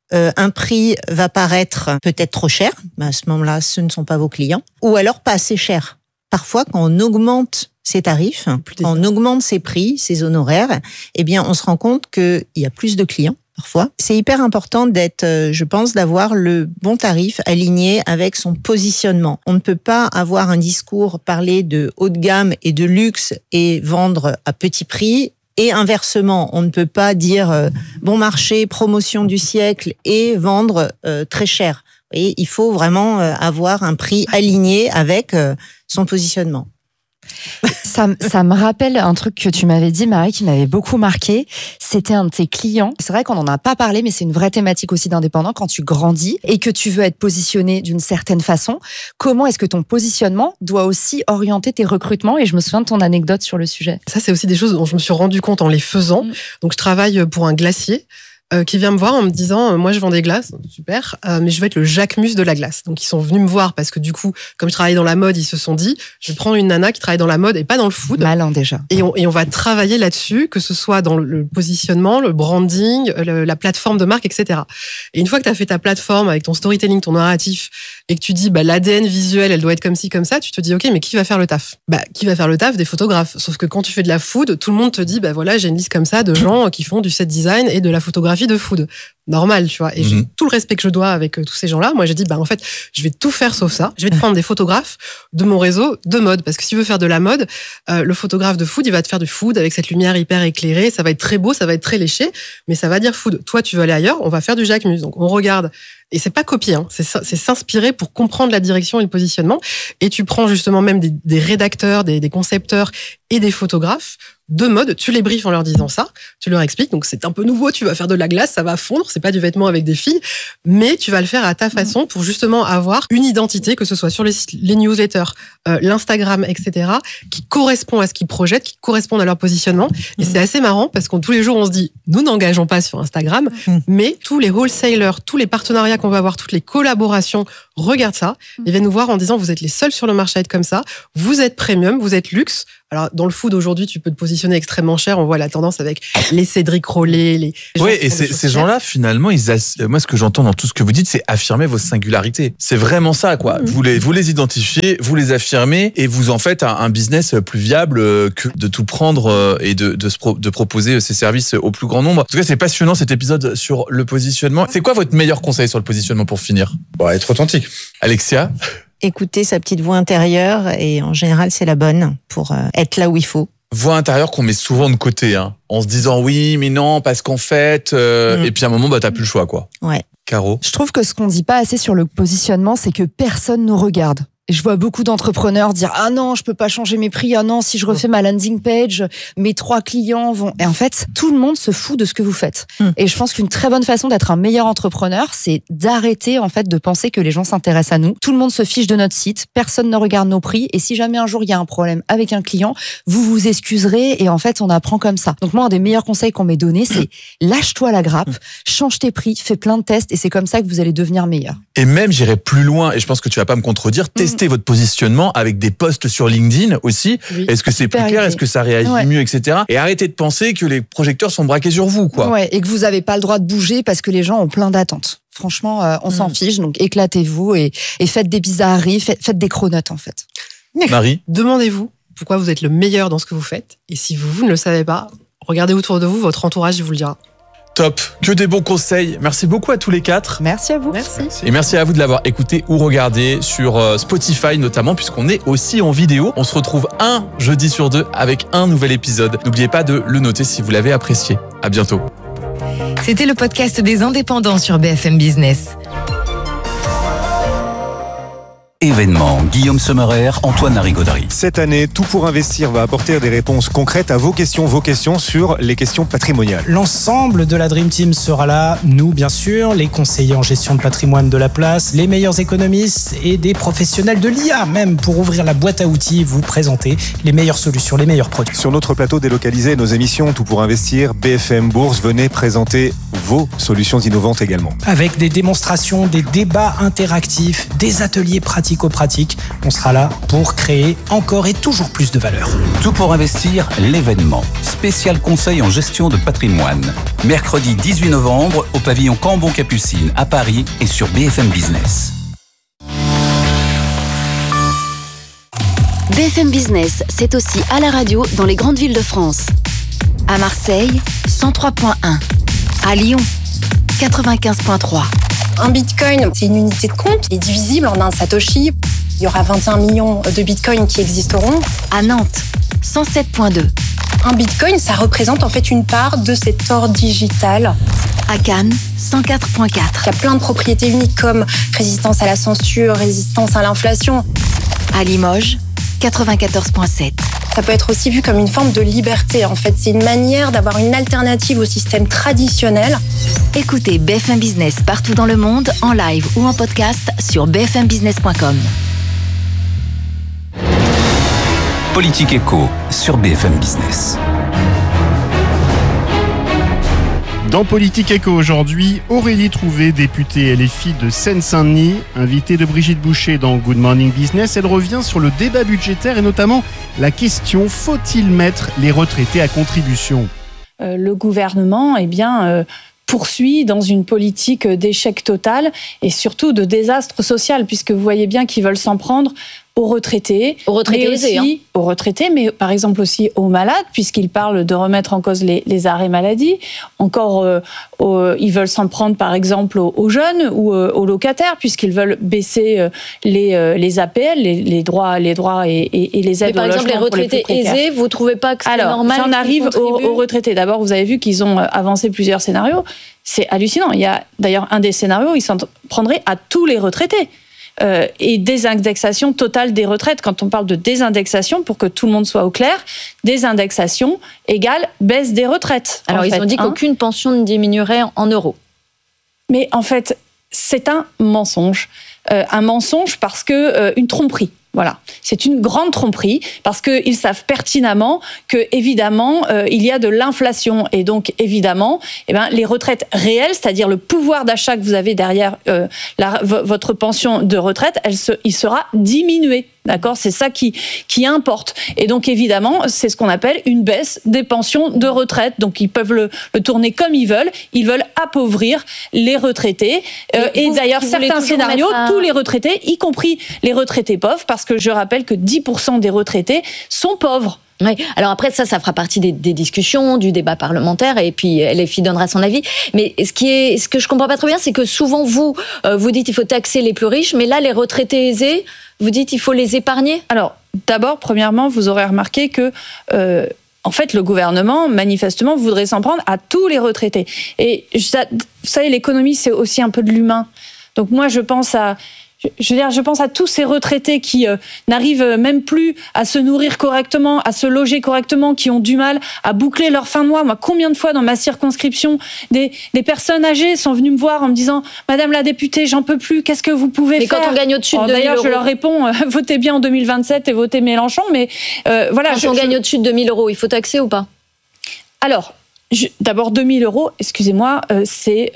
un prix va paraître peut-être trop cher. À ce moment-là, ce ne sont pas vos clients. Ou alors pas assez cher. Parfois, quand on augmente ses tarifs, quand on augmente ses prix, ses honoraires, on se rend compte qu'il y a plus de clients. Parfois, c'est hyper important je pense, d'avoir le bon tarif aligné avec son positionnement. On ne peut pas avoir un discours, parler de haut de gamme et de luxe et vendre à petit prix. Et inversement, on ne peut pas dire bon marché, promotion du siècle et vendre très cher. Et il faut vraiment avoir un prix aligné avec son positionnement. Ça me rappelle un truc que tu m'avais dit, Marie, qui m'avait beaucoup marqué. C'était un de tes clients. C'est vrai qu'on n'en a pas parlé, mais c'est une vraie thématique aussi d'indépendant. Quand tu grandis et que tu veux être positionné d'une certaine façon, comment est-ce que ton positionnement doit aussi orienter tes recrutements? Et je me souviens de ton anecdote sur le sujet. Ça, c'est aussi des choses dont je me suis rendu compte en les faisant. Donc, je travaille pour un glacier. qui vient me voir en me disant moi je vends des glaces, super, mais je veux être le Jacquemus de la glace. Donc ils sont venus me voir parce que du coup, comme je travaille dans la mode, ils se sont dit je vais prendre une nana qui travaille dans la mode et pas dans le food. Malin déjà. Et on va travailler là-dessus, que ce soit dans le positionnement, le branding, la plateforme de marque, etc. Et une fois que tu as fait ta plateforme avec ton storytelling, ton narratif, et que tu dis l'ADN visuel, elle doit être comme ci, comme ça, tu te dis ok, mais qui va faire le taf ? Qui va faire le taf ? Des photographes. Sauf que quand tu fais de la food, tout le monde te dit voilà, j'ai une liste comme ça de gens qui font du set design et de la photographie de food. Normal, tu vois. Et j'ai tout le respect que je dois avec tous ces gens-là. Moi, j'ai dit, en fait, je vais tout faire sauf ça. Je vais te prendre des photographes de mon réseau de mode. Parce que si tu veux faire de la mode, le photographe de food, il va te faire du food avec cette lumière hyper éclairée. Ça va être très beau, ça va être très léché, mais ça va dire food. Toi, tu veux aller ailleurs, on va faire du Jacquemus. Donc, on regarde. Et c'est pas copier, c'est s'inspirer pour comprendre la direction et le positionnement. Et tu prends justement même des rédacteurs, des concepteurs et des photographes de mode, tu les briefes en leur disant ça, tu leur expliques, donc c'est un peu nouveau, tu vas faire de la glace, ça va fondre, c'est pas du vêtement avec des filles, mais tu vas le faire à ta façon pour justement avoir une identité, que ce soit sur les newsletters, l'Instagram, etc., qui correspond à ce qu'ils projettent, qui correspondent à leur positionnement. Et c'est assez marrant parce que tous les jours on se dit, nous n'engageons pas sur Instagram, mais tous les wholesalers, tous les partenariats qu'on va avoir, toutes les collaborations, regardent ça, ils viennent nous voir en disant, vous êtes les seuls sur le marché à être comme ça, vous êtes premium, vous êtes luxe. Alors, dans le food, aujourd'hui, tu peux te positionner extrêmement cher. On voit la tendance avec les Cédric Rollet, Oui, et ces gens-là, finalement, moi, ce que j'entends dans tout ce que vous dites, c'est affirmer vos singularités. C'est vraiment ça, quoi. Vous les identifiez, vous les affirmez, et vous en faites un business plus viable que de tout prendre et de proposer ces services au plus grand nombre. En tout cas, c'est passionnant, cet épisode sur le positionnement. C'est quoi votre meilleur conseil sur le positionnement pour finir ? Être authentique. Alexia ? Écouter sa petite voix intérieure, et en général, c'est la bonne pour être là où il faut. Voix intérieure qu'on met souvent de côté, en se disant oui, mais non, parce qu'en fait... Et puis à un moment, t'as plus le choix, quoi. Ouais. Caro ? Je trouve que ce qu'on dit pas assez sur le positionnement, c'est que personne nous regarde. Et je vois beaucoup d'entrepreneurs dire « Ah non, je peux pas changer mes prix. Ah non, si je refais ma landing page, mes 3 clients vont... » Et en fait, tout le monde se fout de ce que vous faites. Et je pense qu'une très bonne façon d'être un meilleur entrepreneur, c'est d'arrêter en fait de penser que les gens s'intéressent à nous. Tout le monde se fiche de notre site, personne ne regarde nos prix. Et si jamais un jour il y a un problème avec un client, vous vous excuserez et en fait, on apprend comme ça. Donc moi, un des meilleurs conseils qu'on m'ait donné, c'est lâche-toi la grappe, change tes prix, fais plein de tests et c'est comme ça que vous allez devenir meilleur. Et même, j'irai plus loin, et je pense que tu vas pas me contredire, testez votre positionnement avec des posts sur LinkedIn aussi. Oui. Est-ce que c'est plus clair ? Est-ce que ça réagit mieux, etc. Et arrêtez de penser que les projecteurs sont braqués sur vous, quoi. Ouais, et que vous avez pas le droit de bouger parce que les gens ont plein d'attentes. Franchement, on s'en fiche, donc éclatez-vous et faites des bizarreries, faites des chronotes, en fait. Marie ? Demandez-vous pourquoi vous êtes le meilleur dans ce que vous faites. Et si vous ne le savez pas, regardez autour de vous, votre entourage, il vous le dira. Top, que des bons conseils. Merci beaucoup à tous les 4. Merci à vous. Merci. Et merci à vous de l'avoir écouté ou regardé sur Spotify notamment, puisqu'on est aussi en vidéo. On se retrouve un jeudi sur 2 avec un nouvel épisode. N'oubliez pas de le noter si vous l'avez apprécié. À bientôt. C'était le podcast des indépendants sur BFM Business. Événement, Guillaume Sommerer, Antoine Larigauderie. Cette année, Tout pour investir va apporter des réponses concrètes à vos questions sur les questions patrimoniales. L'ensemble de la Dream Team sera là, nous bien sûr, les conseillers en gestion de patrimoine de la place, les meilleurs économistes et des professionnels de l'IA même pour ouvrir la boîte à outils, vous présenter les meilleures solutions, les meilleurs produits. Sur notre plateau délocalisé, nos émissions Tout pour investir, BFM Bourse, venez présenter vos solutions innovantes également. Avec des démonstrations, des débats interactifs, des ateliers pratico-pratiques, on sera là pour créer encore et toujours plus de valeur. Tout pour investir, l'événement. Spécial conseil en gestion de patrimoine. Mercredi 18 novembre au pavillon Cambon-Capucine à Paris et sur BFM Business. BFM Business, c'est aussi à la radio dans les grandes villes de France. À Marseille, 103.1. À Lyon, 95.3. Un bitcoin, c'est une unité de compte, il est divisible en un satoshi. Il y aura 21 millions de bitcoins qui existeront. À Nantes, 107.2. Un bitcoin, ça représente en fait une part de cet or digital. À Cannes, 104.4. Il y a plein de propriétés uniques comme résistance à la censure, résistance à l'inflation. À Limoges, 94.7. Ça peut être aussi vu comme une forme de liberté. En fait, c'est une manière d'avoir une alternative au système traditionnel. Écoutez BFM Business partout dans le monde, en live ou en podcast sur bfmbusiness.com. Politique Éco sur BFM Business. Dans Politique Éco aujourd'hui, Aurélie Trouvé, députée LFI de Seine-Saint-Denis, invitée de Brigitte Boucher dans Good Morning Business, elle revient sur le débat budgétaire et notamment la question « Faut-il mettre les retraités à contribution ?» Le gouvernement, poursuit dans une politique d'échec total et surtout de désastre social, puisque vous voyez bien qu'ils veulent s'en prendre aux retraités, aux retraités, mais par exemple aussi aux malades, puisqu'ils parlent de remettre en cause les arrêts maladie. Encore, ils veulent s'en prendre par exemple aux jeunes ou aux locataires, puisqu'ils veulent baisser les APL, les droits et les aides au logement. Par exemple, les retraités aisés, vous ne trouvez pas que c'est normal? J'en arrive aux retraités. D'abord, vous avez vu qu'ils ont avancé plusieurs scénarios. C'est hallucinant. Il y a d'ailleurs un des scénarios, ils s'en prendraient à tous les retraités. Et désindexation totale des retraites. Quand on parle de désindexation, pour que tout le monde soit au clair, désindexation égale baisse des retraites. Alors, ils ont dit qu'aucune pension ne diminuerait en euros. Mais en fait, c'est un mensonge. Un mensonge parce que une tromperie. Voilà, c'est une grande tromperie parce qu'ils savent pertinemment que évidemment il y a de l'inflation et donc évidemment les retraites réelles, c'est-à-dire le pouvoir d'achat que vous avez derrière votre pension de retraite, il sera diminué. D'accord, c'est ça qui importe. Et donc évidemment, c'est ce qu'on appelle une baisse des pensions de retraite. Donc ils peuvent le tourner comme ils veulent. Ils veulent appauvrir les retraités. Et d'ailleurs, certains scénarios, tous les retraités, y compris les retraités pauvres, parce que je rappelle que 10% des retraités sont pauvres. Oui. Alors après, ça fera partie des discussions, du débat parlementaire, et puis LFI donnera son avis. Mais ce que je comprends pas trop bien, c'est que souvent vous dites il faut taxer les plus riches, mais là, les retraités aisés, vous dites il faut les épargner. Alors, d'abord, premièrement, vous aurez remarqué que en fait, le gouvernement, manifestement, voudrait s'en prendre à tous les retraités. Et vous savez, l'économie, c'est aussi un peu de l'humain. Donc moi, je pense à tous ces retraités qui n'arrivent même plus à se nourrir correctement, à se loger correctement, qui ont du mal à boucler leur fin de mois. Moi, combien de fois dans ma circonscription, des personnes âgées sont venues me voir en me disant « Madame la députée, j'en peux plus, qu'est-ce que vous pouvez faire ?» Mais quand on gagne au-dessus de 2 000 euros... D'ailleurs, je leur réponds « Votez bien en 2027 et votez Mélenchon », mais voilà. Quand on gagne au-dessus de 2 000 euros, il faut taxer ou pas? Alors, d'abord 2 000 euros, excusez-moi, c'est...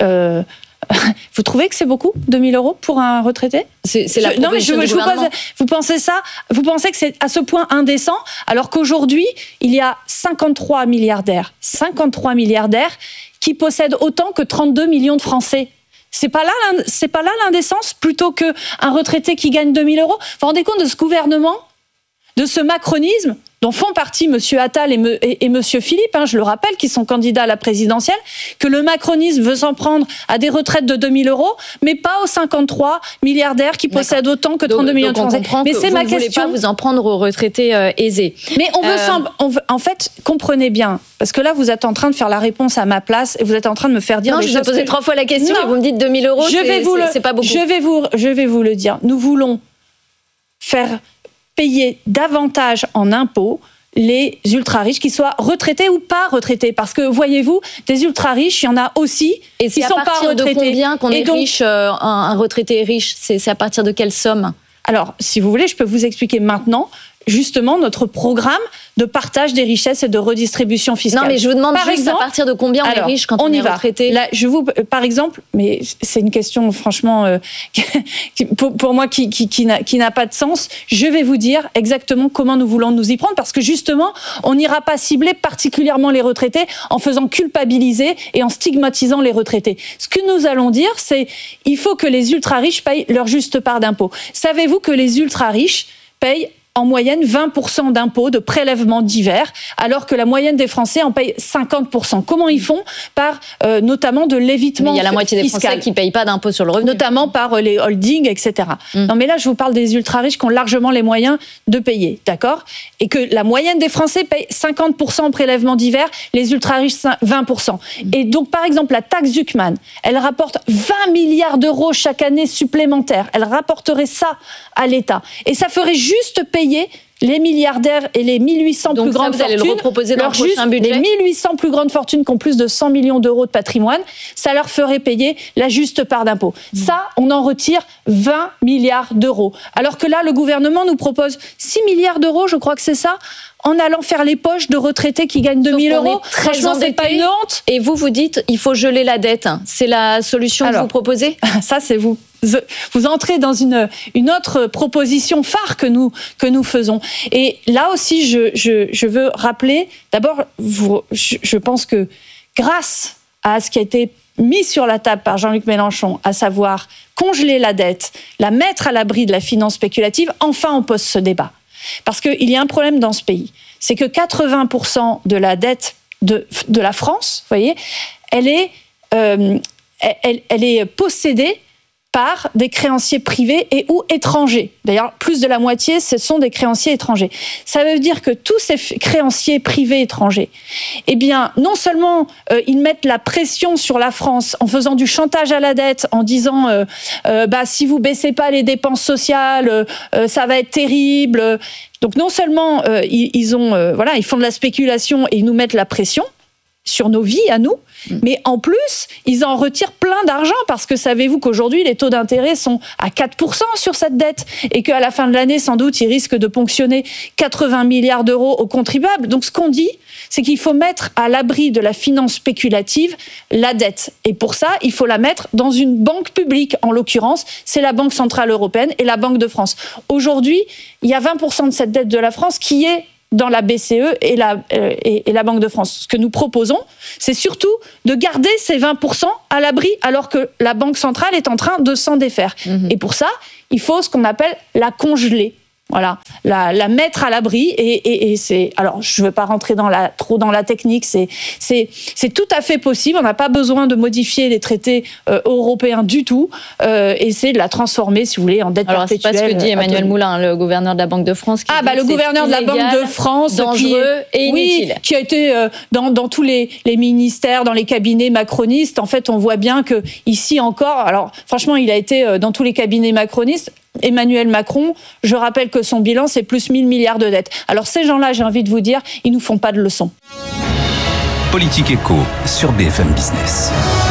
Vous trouvez que c'est beaucoup, 2 000 euros pour un retraité? Non, mais je vous pose. Vous pensez ça? Vous pensez que c'est à ce point indécent, alors qu'aujourd'hui, il y a 53 milliardaires qui possèdent autant que 32 millions de Français. C'est pas là l'indécence, plutôt que un retraité qui gagne 2 000 euros. Vous vous rendez compte de ce gouvernement, de ce macronisme dont font partie M. Attal et M. Philippe, je le rappelle, qui sont candidats à la présidentielle, que le macronisme veut s'en prendre à des retraites de 2 000 euros, mais pas aux 53 milliardaires qui possèdent autant que 32 millions de Français. Mais c'est ma question. Vous ne voulez pas vous en prendre aux retraités aisés. Mais en fait, comprenez bien, parce que là, vous êtes en train de faire la réponse à ma place et vous êtes en train de me faire dire des choses. Non, je vous ai posé 3 fois la question et vous me dites 2 000 euros, c'est pas beaucoup. Je vais vous le dire. Nous voulons faire payer davantage en impôts les ultra-riches, qu'ils soient retraités ou pas retraités. Parce que, voyez-vous, des ultra-riches, il y en a aussi qui ne sont pas retraités. Et c'est à partir de combien qu'on est riche, un retraité riche? C'est à partir de quelle somme? Alors, si vous voulez, je peux vous expliquer maintenant justement notre programme de partage des richesses et de redistribution fiscale. Non, mais je vous demande juste à partir de combien on est riche quand on est retraité. Là, par exemple, mais c'est une question franchement pour moi qui n'a pas de sens. Je vais vous dire exactement comment nous voulons nous y prendre, parce que justement, on n'ira pas cibler particulièrement les retraités en faisant culpabiliser et en stigmatisant les retraités. Ce que nous allons dire, c'est il faut que les ultra-riches payent leur juste part d'impôts. Savez-vous que les ultra-riches payent en moyenne 20% d'impôts, de prélèvements divers, alors que la moyenne des Français en paye 50%. Comment ils font? Par notamment de l'évitement fiscal. Mais il y a la moitié des Français qui ne payent pas d'impôts sur le revenu. Notamment par les holdings, etc. Non, mais là, je vous parle des ultra-riches qui ont largement les moyens de payer, d'accord? Et que la moyenne des Français paye 50% en prélèvements divers, les ultra-riches 20%. Et donc, par exemple, la taxe Zuckman, elle rapporte 20 milliards d'euros chaque année supplémentaires. Elle rapporterait ça à l'État. Et ça ferait juste payer les milliardaires et les 1800 Donc plus grandes vous allez fortunes, le reproposer dans le prochain budget. les 1800 plus grandes fortunes qui ont plus de 100 millions d'euros de patrimoine, ça leur ferait payer la juste part d'impôt. Ça, on en retire 20 milliards d'euros. Alors que là, le gouvernement nous propose 6 milliards d'euros, je crois que c'est ça, en allant faire les poches de retraités qui gagnent 2 000 euros. Franchement, c'est pas une honte. Et vous dites, il faut geler la dette. C'est la solution que vous proposez ? Ça, c'est vous. Vous entrez dans une autre proposition phare que nous faisons. Et là aussi, je veux rappeler, d'abord, je pense que grâce à ce qui a été mis sur la table par Jean-Luc Mélenchon, à savoir congeler la dette, la mettre à l'abri de la finance spéculative, enfin on pose ce débat. Parce qu'il y a un problème dans ce pays, c'est que 80% de la dette de la France, vous voyez, elle est possédée par des créanciers privés et ou étrangers. D'ailleurs, plus de la moitié, ce sont des créanciers étrangers. Ça veut dire que tous ces créanciers privés étrangers, eh bien, non seulement ils mettent la pression sur la France en faisant du chantage à la dette, en disant si vous baissez pas les dépenses sociales, ça va être terrible. Donc non seulement ils font de la spéculation et ils nous mettent la pression sur nos vies à nous, mais en plus, ils en retirent plein d'argent parce que savez-vous qu'aujourd'hui, les taux d'intérêt sont à 4% sur cette dette et qu'à la fin de l'année, sans doute, ils risquent de ponctionner 80 milliards d'euros aux contribuables. Donc ce qu'on dit, c'est qu'il faut mettre à l'abri de la finance spéculative la dette. Et pour ça, il faut la mettre dans une banque publique. En l'occurrence, c'est la Banque Centrale Européenne et la Banque de France. Aujourd'hui, il y a 20% de cette dette de la France qui est dans la BCE et la Banque de France. Ce que nous proposons, c'est surtout de garder ces 20% à l'abri alors que la Banque centrale est en train de s'en défaire. Et pour ça, il faut ce qu'on appelle la congeler. Voilà, la mettre à l'abri et c'est. Alors, je ne veux pas rentrer trop dans la technique. C'est tout à fait possible. On n'a pas besoin de modifier les traités européens du tout. Et c'est de la transformer, si vous voulez, en dette perpétuelle. Alors, c'est pas ce que dit Emmanuel Moulin, le gouverneur de la Banque de France. Le gouverneur de la Banque de France, dangereux et inutile. Qui a été dans tous les ministères, dans les cabinets macronistes. En fait, on voit bien que ici encore. Alors, franchement, il a été dans tous les cabinets macronistes. Emmanuel Macron, je rappelle que son bilan, c'est plus 1000 milliards de dettes. Alors ces gens-là, j'ai envie de vous dire, ils nous font pas de leçons. Politique Éco sur BFM Business.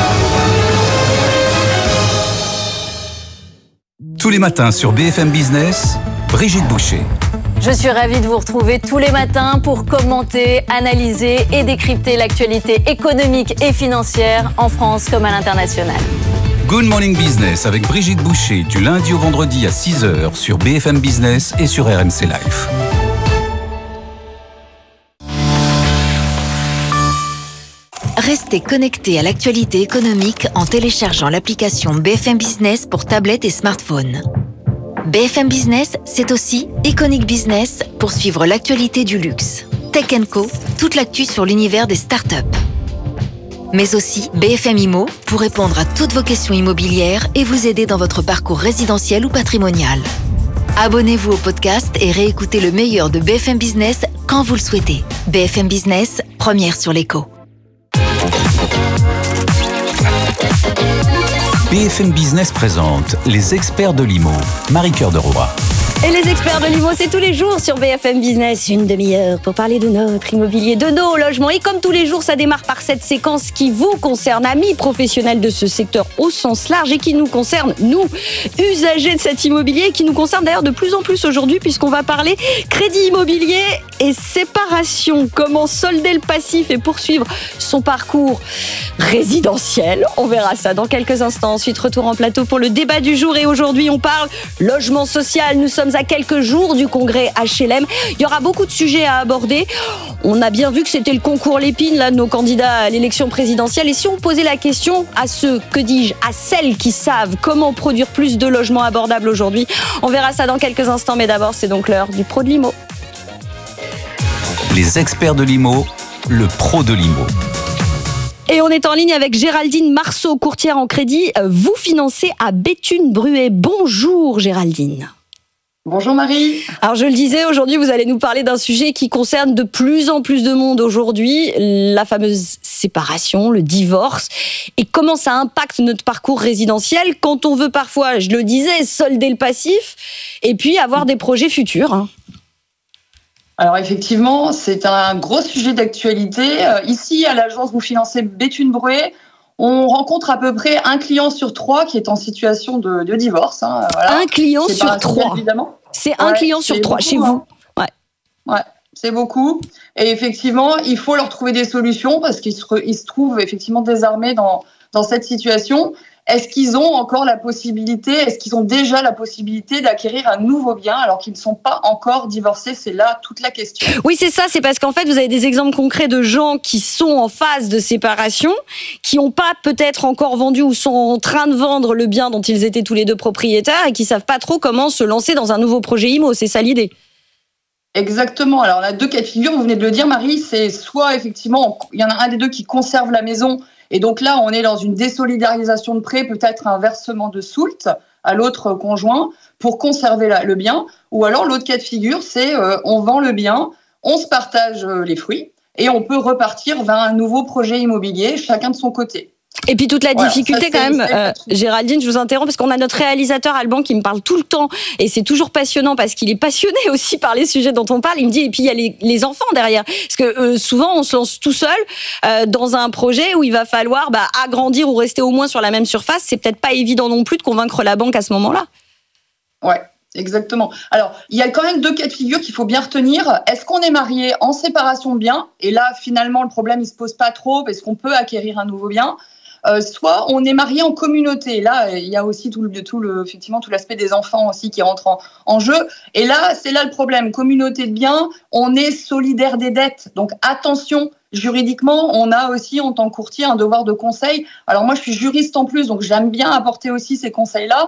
Tous les matins sur BFM Business, Brigitte Boucher. Je suis ravie de vous retrouver tous les matins pour commenter, analyser et décrypter l'actualité économique et financière en France comme à l'international. Good Morning Business avec Brigitte Boucher du lundi au vendredi à 6h sur BFM Business et sur RMC Live. Restez connectés à l'actualité économique en téléchargeant l'application BFM Business pour tablette et smartphone. BFM Business, c'est aussi Iconic Business pour suivre l'actualité du luxe. Tech & Co, toute l'actu sur l'univers des startups. Mais aussi BFM Immo pour répondre à toutes vos questions immobilières et vous aider dans votre parcours résidentiel ou patrimonial. Abonnez-vous au podcast et réécoutez le meilleur de BFM Business quand vous le souhaitez. BFM Business, première sur l'écho. BFM Business présente les experts de l'IMO. Marie-Cœur de Roy. Et les experts de l'IMO, c'est tous les jours sur BFM Business, une demi-heure pour parler de notre immobilier, de nos logements. Et comme tous les jours, ça démarre par cette séquence qui vous concerne, amis professionnels de ce secteur au sens large et qui nous concerne, nous, usagers de cet immobilier, qui nous concerne d'ailleurs de plus en plus aujourd'hui puisqu'on va parler crédit immobilier et séparation. Comment solder le passif et poursuivre son parcours résidentiel. On verra ça dans quelques instants. Ensuite, retour en plateau pour le débat du jour. Et aujourd'hui, on parle logement social. Nous sommes à quelques jours du congrès HLM. Il y aura beaucoup de sujets à aborder. On a bien vu que c'était le concours Lépine, là, de nos candidats à l'élection présidentielle. Et si on posait la question à ceux, à celles qui savent comment produire plus de logements abordables aujourd'hui, on verra ça dans quelques instants. Mais d'abord, c'est donc l'heure du pro de l'IMO. Les experts de l'IMO, le pro de l'IMO. Et on est en ligne avec Géraldine Marceau, courtière en crédit. Vous financez à Béthune-Bruay. Bonjour Géraldine. Bonjour Marie. Alors je le disais, aujourd'hui vous allez nous parler d'un sujet qui concerne de plus en plus de monde aujourd'hui, la fameuse séparation, le divorce, et comment ça impacte notre parcours résidentiel quand on veut parfois, je le disais, solder le passif et puis avoir des projets futurs. Alors effectivement, c'est un gros sujet d'actualité. Ici, à l'agence Vous financez Béthune Bruet, on rencontre à peu près un client sur 3 qui est en situation de divorce. Voilà. Un client sur 3 évidemment. C'est un client sur 3 chez vous. Ouais, c'est beaucoup. Et effectivement, il faut leur trouver des solutions parce qu'ils se trouvent effectivement désarmés dans cette situation. Est-ce qu'ils ont encore la possibilité, est-ce qu'ils ont déjà la possibilité d'acquérir un nouveau bien alors qu'ils ne sont pas encore divorcés? C'est là toute la question. Oui, c'est ça. C'est parce qu'en fait, vous avez des exemples concrets de gens qui sont en phase de séparation, qui n'ont pas peut-être encore vendu ou sont en train de vendre le bien dont ils étaient tous les deux propriétaires et qui ne savent pas trop comment se lancer dans un nouveau projet IMO. C'est ça l'idée. Exactement. Alors, on a 2 cas de figure. Vous venez de le dire, Marie. C'est soit, effectivement, il y en a un des deux qui conserve la maison. Et donc là, on est dans une désolidarisation de prêt, peut-être un versement de soult à l'autre conjoint pour conserver le bien. Ou alors, l'autre cas de figure, c'est on vend le bien, on se partage les fruits et on peut repartir vers un nouveau projet immobilier, chacun de son côté. Et puis toute la difficulté quand même, Géraldine, je vous interromps parce qu'on a notre réalisateur Alban qui me parle tout le temps et c'est toujours passionnant parce qu'il est passionné aussi par les sujets dont on parle. Il me dit et puis il y a les enfants derrière parce que souvent on se lance tout seul dans un projet où il va falloir agrandir ou rester au moins sur la même surface. C'est peut-être pas évident non plus de convaincre la banque à ce moment-là. Ouais. Exactement. Alors, il y a quand même 2 cas de figure qu'il faut bien retenir. Est-ce qu'on est marié en séparation de biens? Et là, finalement, le problème, il se pose pas trop parce qu'on peut acquérir un nouveau bien. Soit on est marié en communauté. Là, il y a aussi effectivement tout l'aspect des enfants aussi qui rentre en jeu. Et là, c'est là le problème. Communauté de biens, on est solidaire des dettes. Donc attention, juridiquement, on a aussi en tant que courtier un devoir de conseil. Alors moi, je suis juriste en plus, donc j'aime bien apporter aussi ces conseils-là.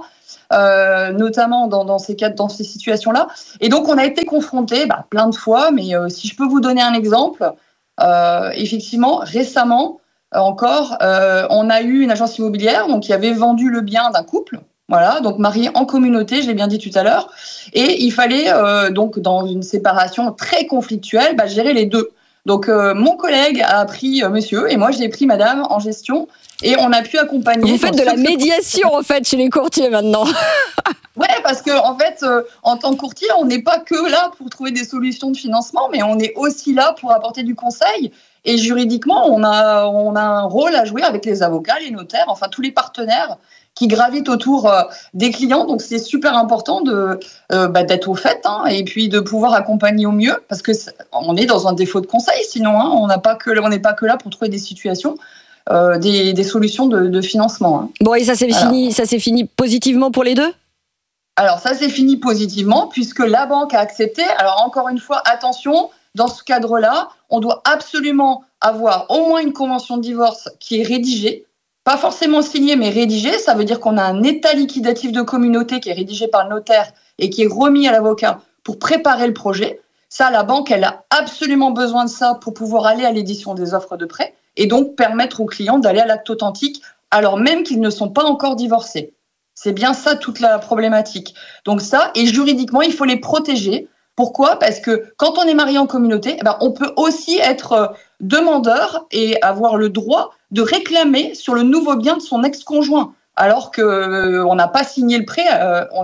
Notamment dans ces cas, dans ces situations-là. Et donc, on a été confrontés plein de fois, mais si je peux vous donner un exemple, effectivement, récemment encore, on a eu une agence immobilière qui avait vendu le bien d'un couple, voilà, donc marié en communauté, je l'ai bien dit tout à l'heure, et il fallait donc dans une séparation très conflictuelle, gérer les deux. Donc mon collègue a pris monsieur et moi j'ai pris madame en gestion et on a pu accompagner. Vous faites de la médiation en fait chez les courtiers maintenant. Ouais, parce que en fait, en tant que courtier, on n'est pas que là pour trouver des solutions de financement, mais on est aussi là pour apporter du conseil. Et juridiquement, on a un rôle à jouer avec les avocats, les notaires, enfin tous les partenaires qui gravitent autour des clients. Donc c'est super important d'être au fait et puis de pouvoir accompagner au mieux, parce que on est dans un défaut de conseil. Sinon, on n'est pas que là pour trouver des situations. Des solutions de financement. Bon, et ça s'est fini positivement pour les deux? Alors, ça s'est fini positivement puisque la banque a accepté. Alors, encore une fois, attention, dans ce cadre-là, on doit absolument avoir au moins une convention de divorce qui est rédigée, pas forcément signée, mais rédigée. Ça veut dire qu'on a un état liquidatif de communauté qui est rédigé par le notaire et qui est remis à l'avocat pour préparer le projet. Ça, la banque, elle a absolument besoin de ça pour pouvoir aller à l'édition des offres de prêt et donc permettre aux clients d'aller à l'acte authentique alors même qu'ils ne sont pas encore divorcés. C'est bien ça toute la problématique. Donc ça, et juridiquement, il faut les protéger. Pourquoi ? Parce que quand on est marié en communauté, on peut aussi être demandeur et avoir le droit de réclamer sur le nouveau bien de son ex-conjoint. Alors qu'on n'a pas signé le prêt,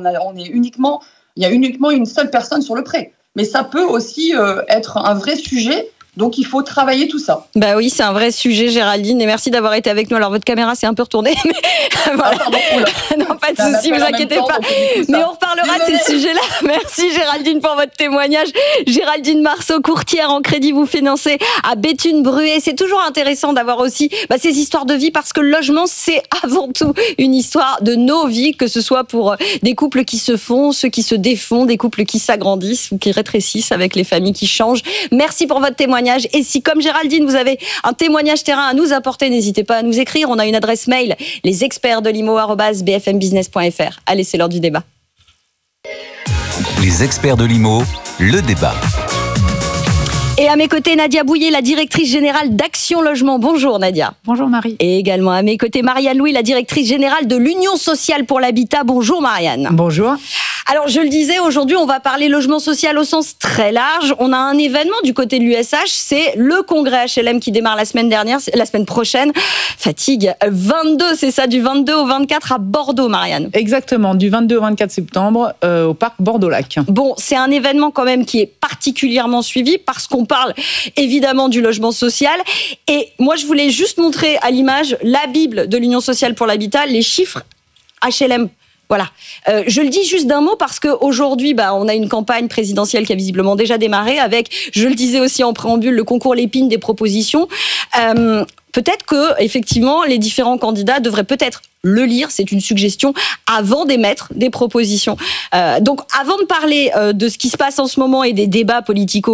il y a uniquement une seule personne sur le prêt. Mais ça peut aussi être un vrai sujet. Donc, il faut travailler tout ça. Bah oui, c'est un vrai sujet, Géraldine. Et merci d'avoir été avec nous. Alors, votre caméra s'est un peu retournée. Mais voilà. Non, pas de souci, vous inquiétez pas. Mais on reparlera de ces sujets-là. Merci, Géraldine, pour votre témoignage. Géraldine Marceau, courtière en crédit, vous financez à Béthune Bruet. C'est toujours intéressant d'avoir aussi ces histoires de vie parce que le logement, c'est avant tout une histoire de nos vies, que ce soit pour des couples qui se font, ceux qui se défont, des couples qui s'agrandissent ou qui rétrécissent avec les familles qui changent. Merci pour votre témoignage. Et si, comme Géraldine, vous avez un témoignage terrain à nous apporter, n'hésitez pas à nous écrire. On a une adresse mail, lesexpertsdelimo@bfmbusness.fr. Allez, c'est l'heure du débat. Les experts de l'IMO, le débat. Et à mes côtés, Nadia Bouillet, la directrice générale d'Action Logement. Bonjour Nadia. Bonjour Marie. Et également à mes côtés, Marianne Louis, la directrice générale de l'Union sociale pour l'habitat. Bonjour Marianne. Bonjour. Alors je le disais, aujourd'hui on va parler logement social au sens très large. On a un événement du côté de l'USH, c'est le congrès HLM qui démarre la semaine prochaine. Fatigue, 22, c'est ça, du 22 au 24 à Bordeaux, Marianne. Exactement, du 22 au 24 septembre au parc Bordeaux-Lac. Bon, c'est un événement quand même qui est particulier particulièrement suivi parce qu'on parle évidemment du logement social. Et moi, je voulais juste montrer à l'image la Bible de l'Union sociale pour l'habitat, les chiffres HLM. Voilà. Je le dis juste d'un mot parce qu'aujourd'hui, on a une campagne présidentielle qui a visiblement déjà démarré avec, je le disais aussi en préambule, le concours Lépine des propositions. Peut-être que, effectivement, les différents candidats devraient peut-être le lire, c'est une suggestion, avant d'émettre des propositions. Donc, avant de parler de ce qui se passe en ce moment et des débats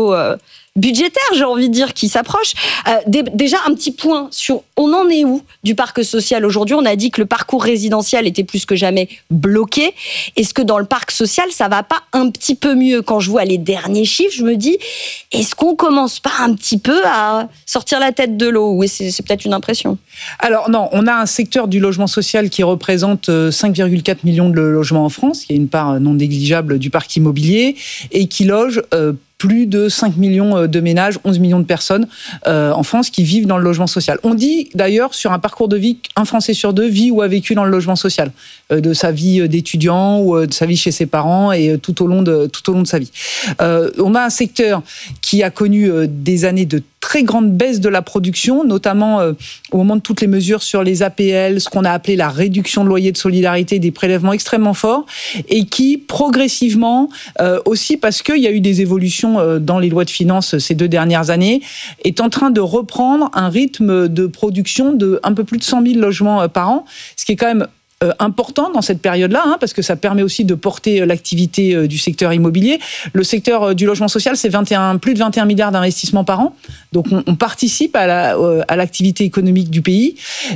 budgétaire, j'ai envie de dire, qui s'approche. Déjà, un petit point sur on en est où du parc social aujourd'hui. On a dit que le parcours résidentiel était plus que jamais bloqué. Est-ce que dans le parc social, ça va pas un petit peu mieux? Quand je vois les derniers chiffres, je me dis, est-ce qu'on commence pas un petit peu à sortir la tête de l'eau? Ou c'est peut-être une impression? Alors non, on a un secteur du logement social qui représente 5,4 millions de logements en France. Il y a une part non négligeable du parc immobilier et qui loge plus de 5 millions de ménages, 11 millions de personnes en France qui vivent dans le logement social. On dit d'ailleurs sur un parcours de vie qu'un Français sur deux vit ou a vécu dans le logement social, de sa vie d'étudiant ou de sa vie chez ses parents et tout au long de sa vie. On a un secteur qui a connu des années de très grande baisse de la production, notamment au moment de toutes les mesures sur les APL, ce qu'on a appelé la réduction de loyer de solidarité, des prélèvements extrêmement forts, et qui progressivement, aussi parce qu'il y a eu des évolutions dans les lois de finances ces 2 dernières années, est en train de reprendre un rythme de production de un peu plus de 100 000 logements par an, ce qui est quand même important dans cette période-là, parce que ça permet aussi de porter l'activité du secteur immobilier. Le secteur du logement social, c'est plus de 21 milliards d'investissements par an. Donc on participe à l'activité économique du pays.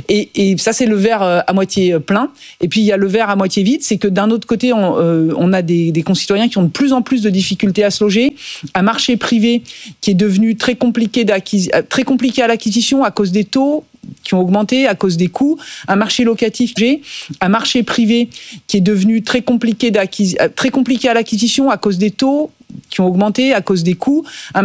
Et ça, c'est le verre à moitié plein. Et puis il y a le verre à moitié vide, c'est que d'un autre côté, on a des concitoyens qui ont de plus en plus de difficultés à se loger. Un marché privé qui est devenu très compliqué à l'acquisition à cause des taux qui ont augmenté à cause des coûts, un marché locatif, un marché privé qui est devenu très compliqué à l'acquisition à cause des taux qui ont augmenté à cause des coûts,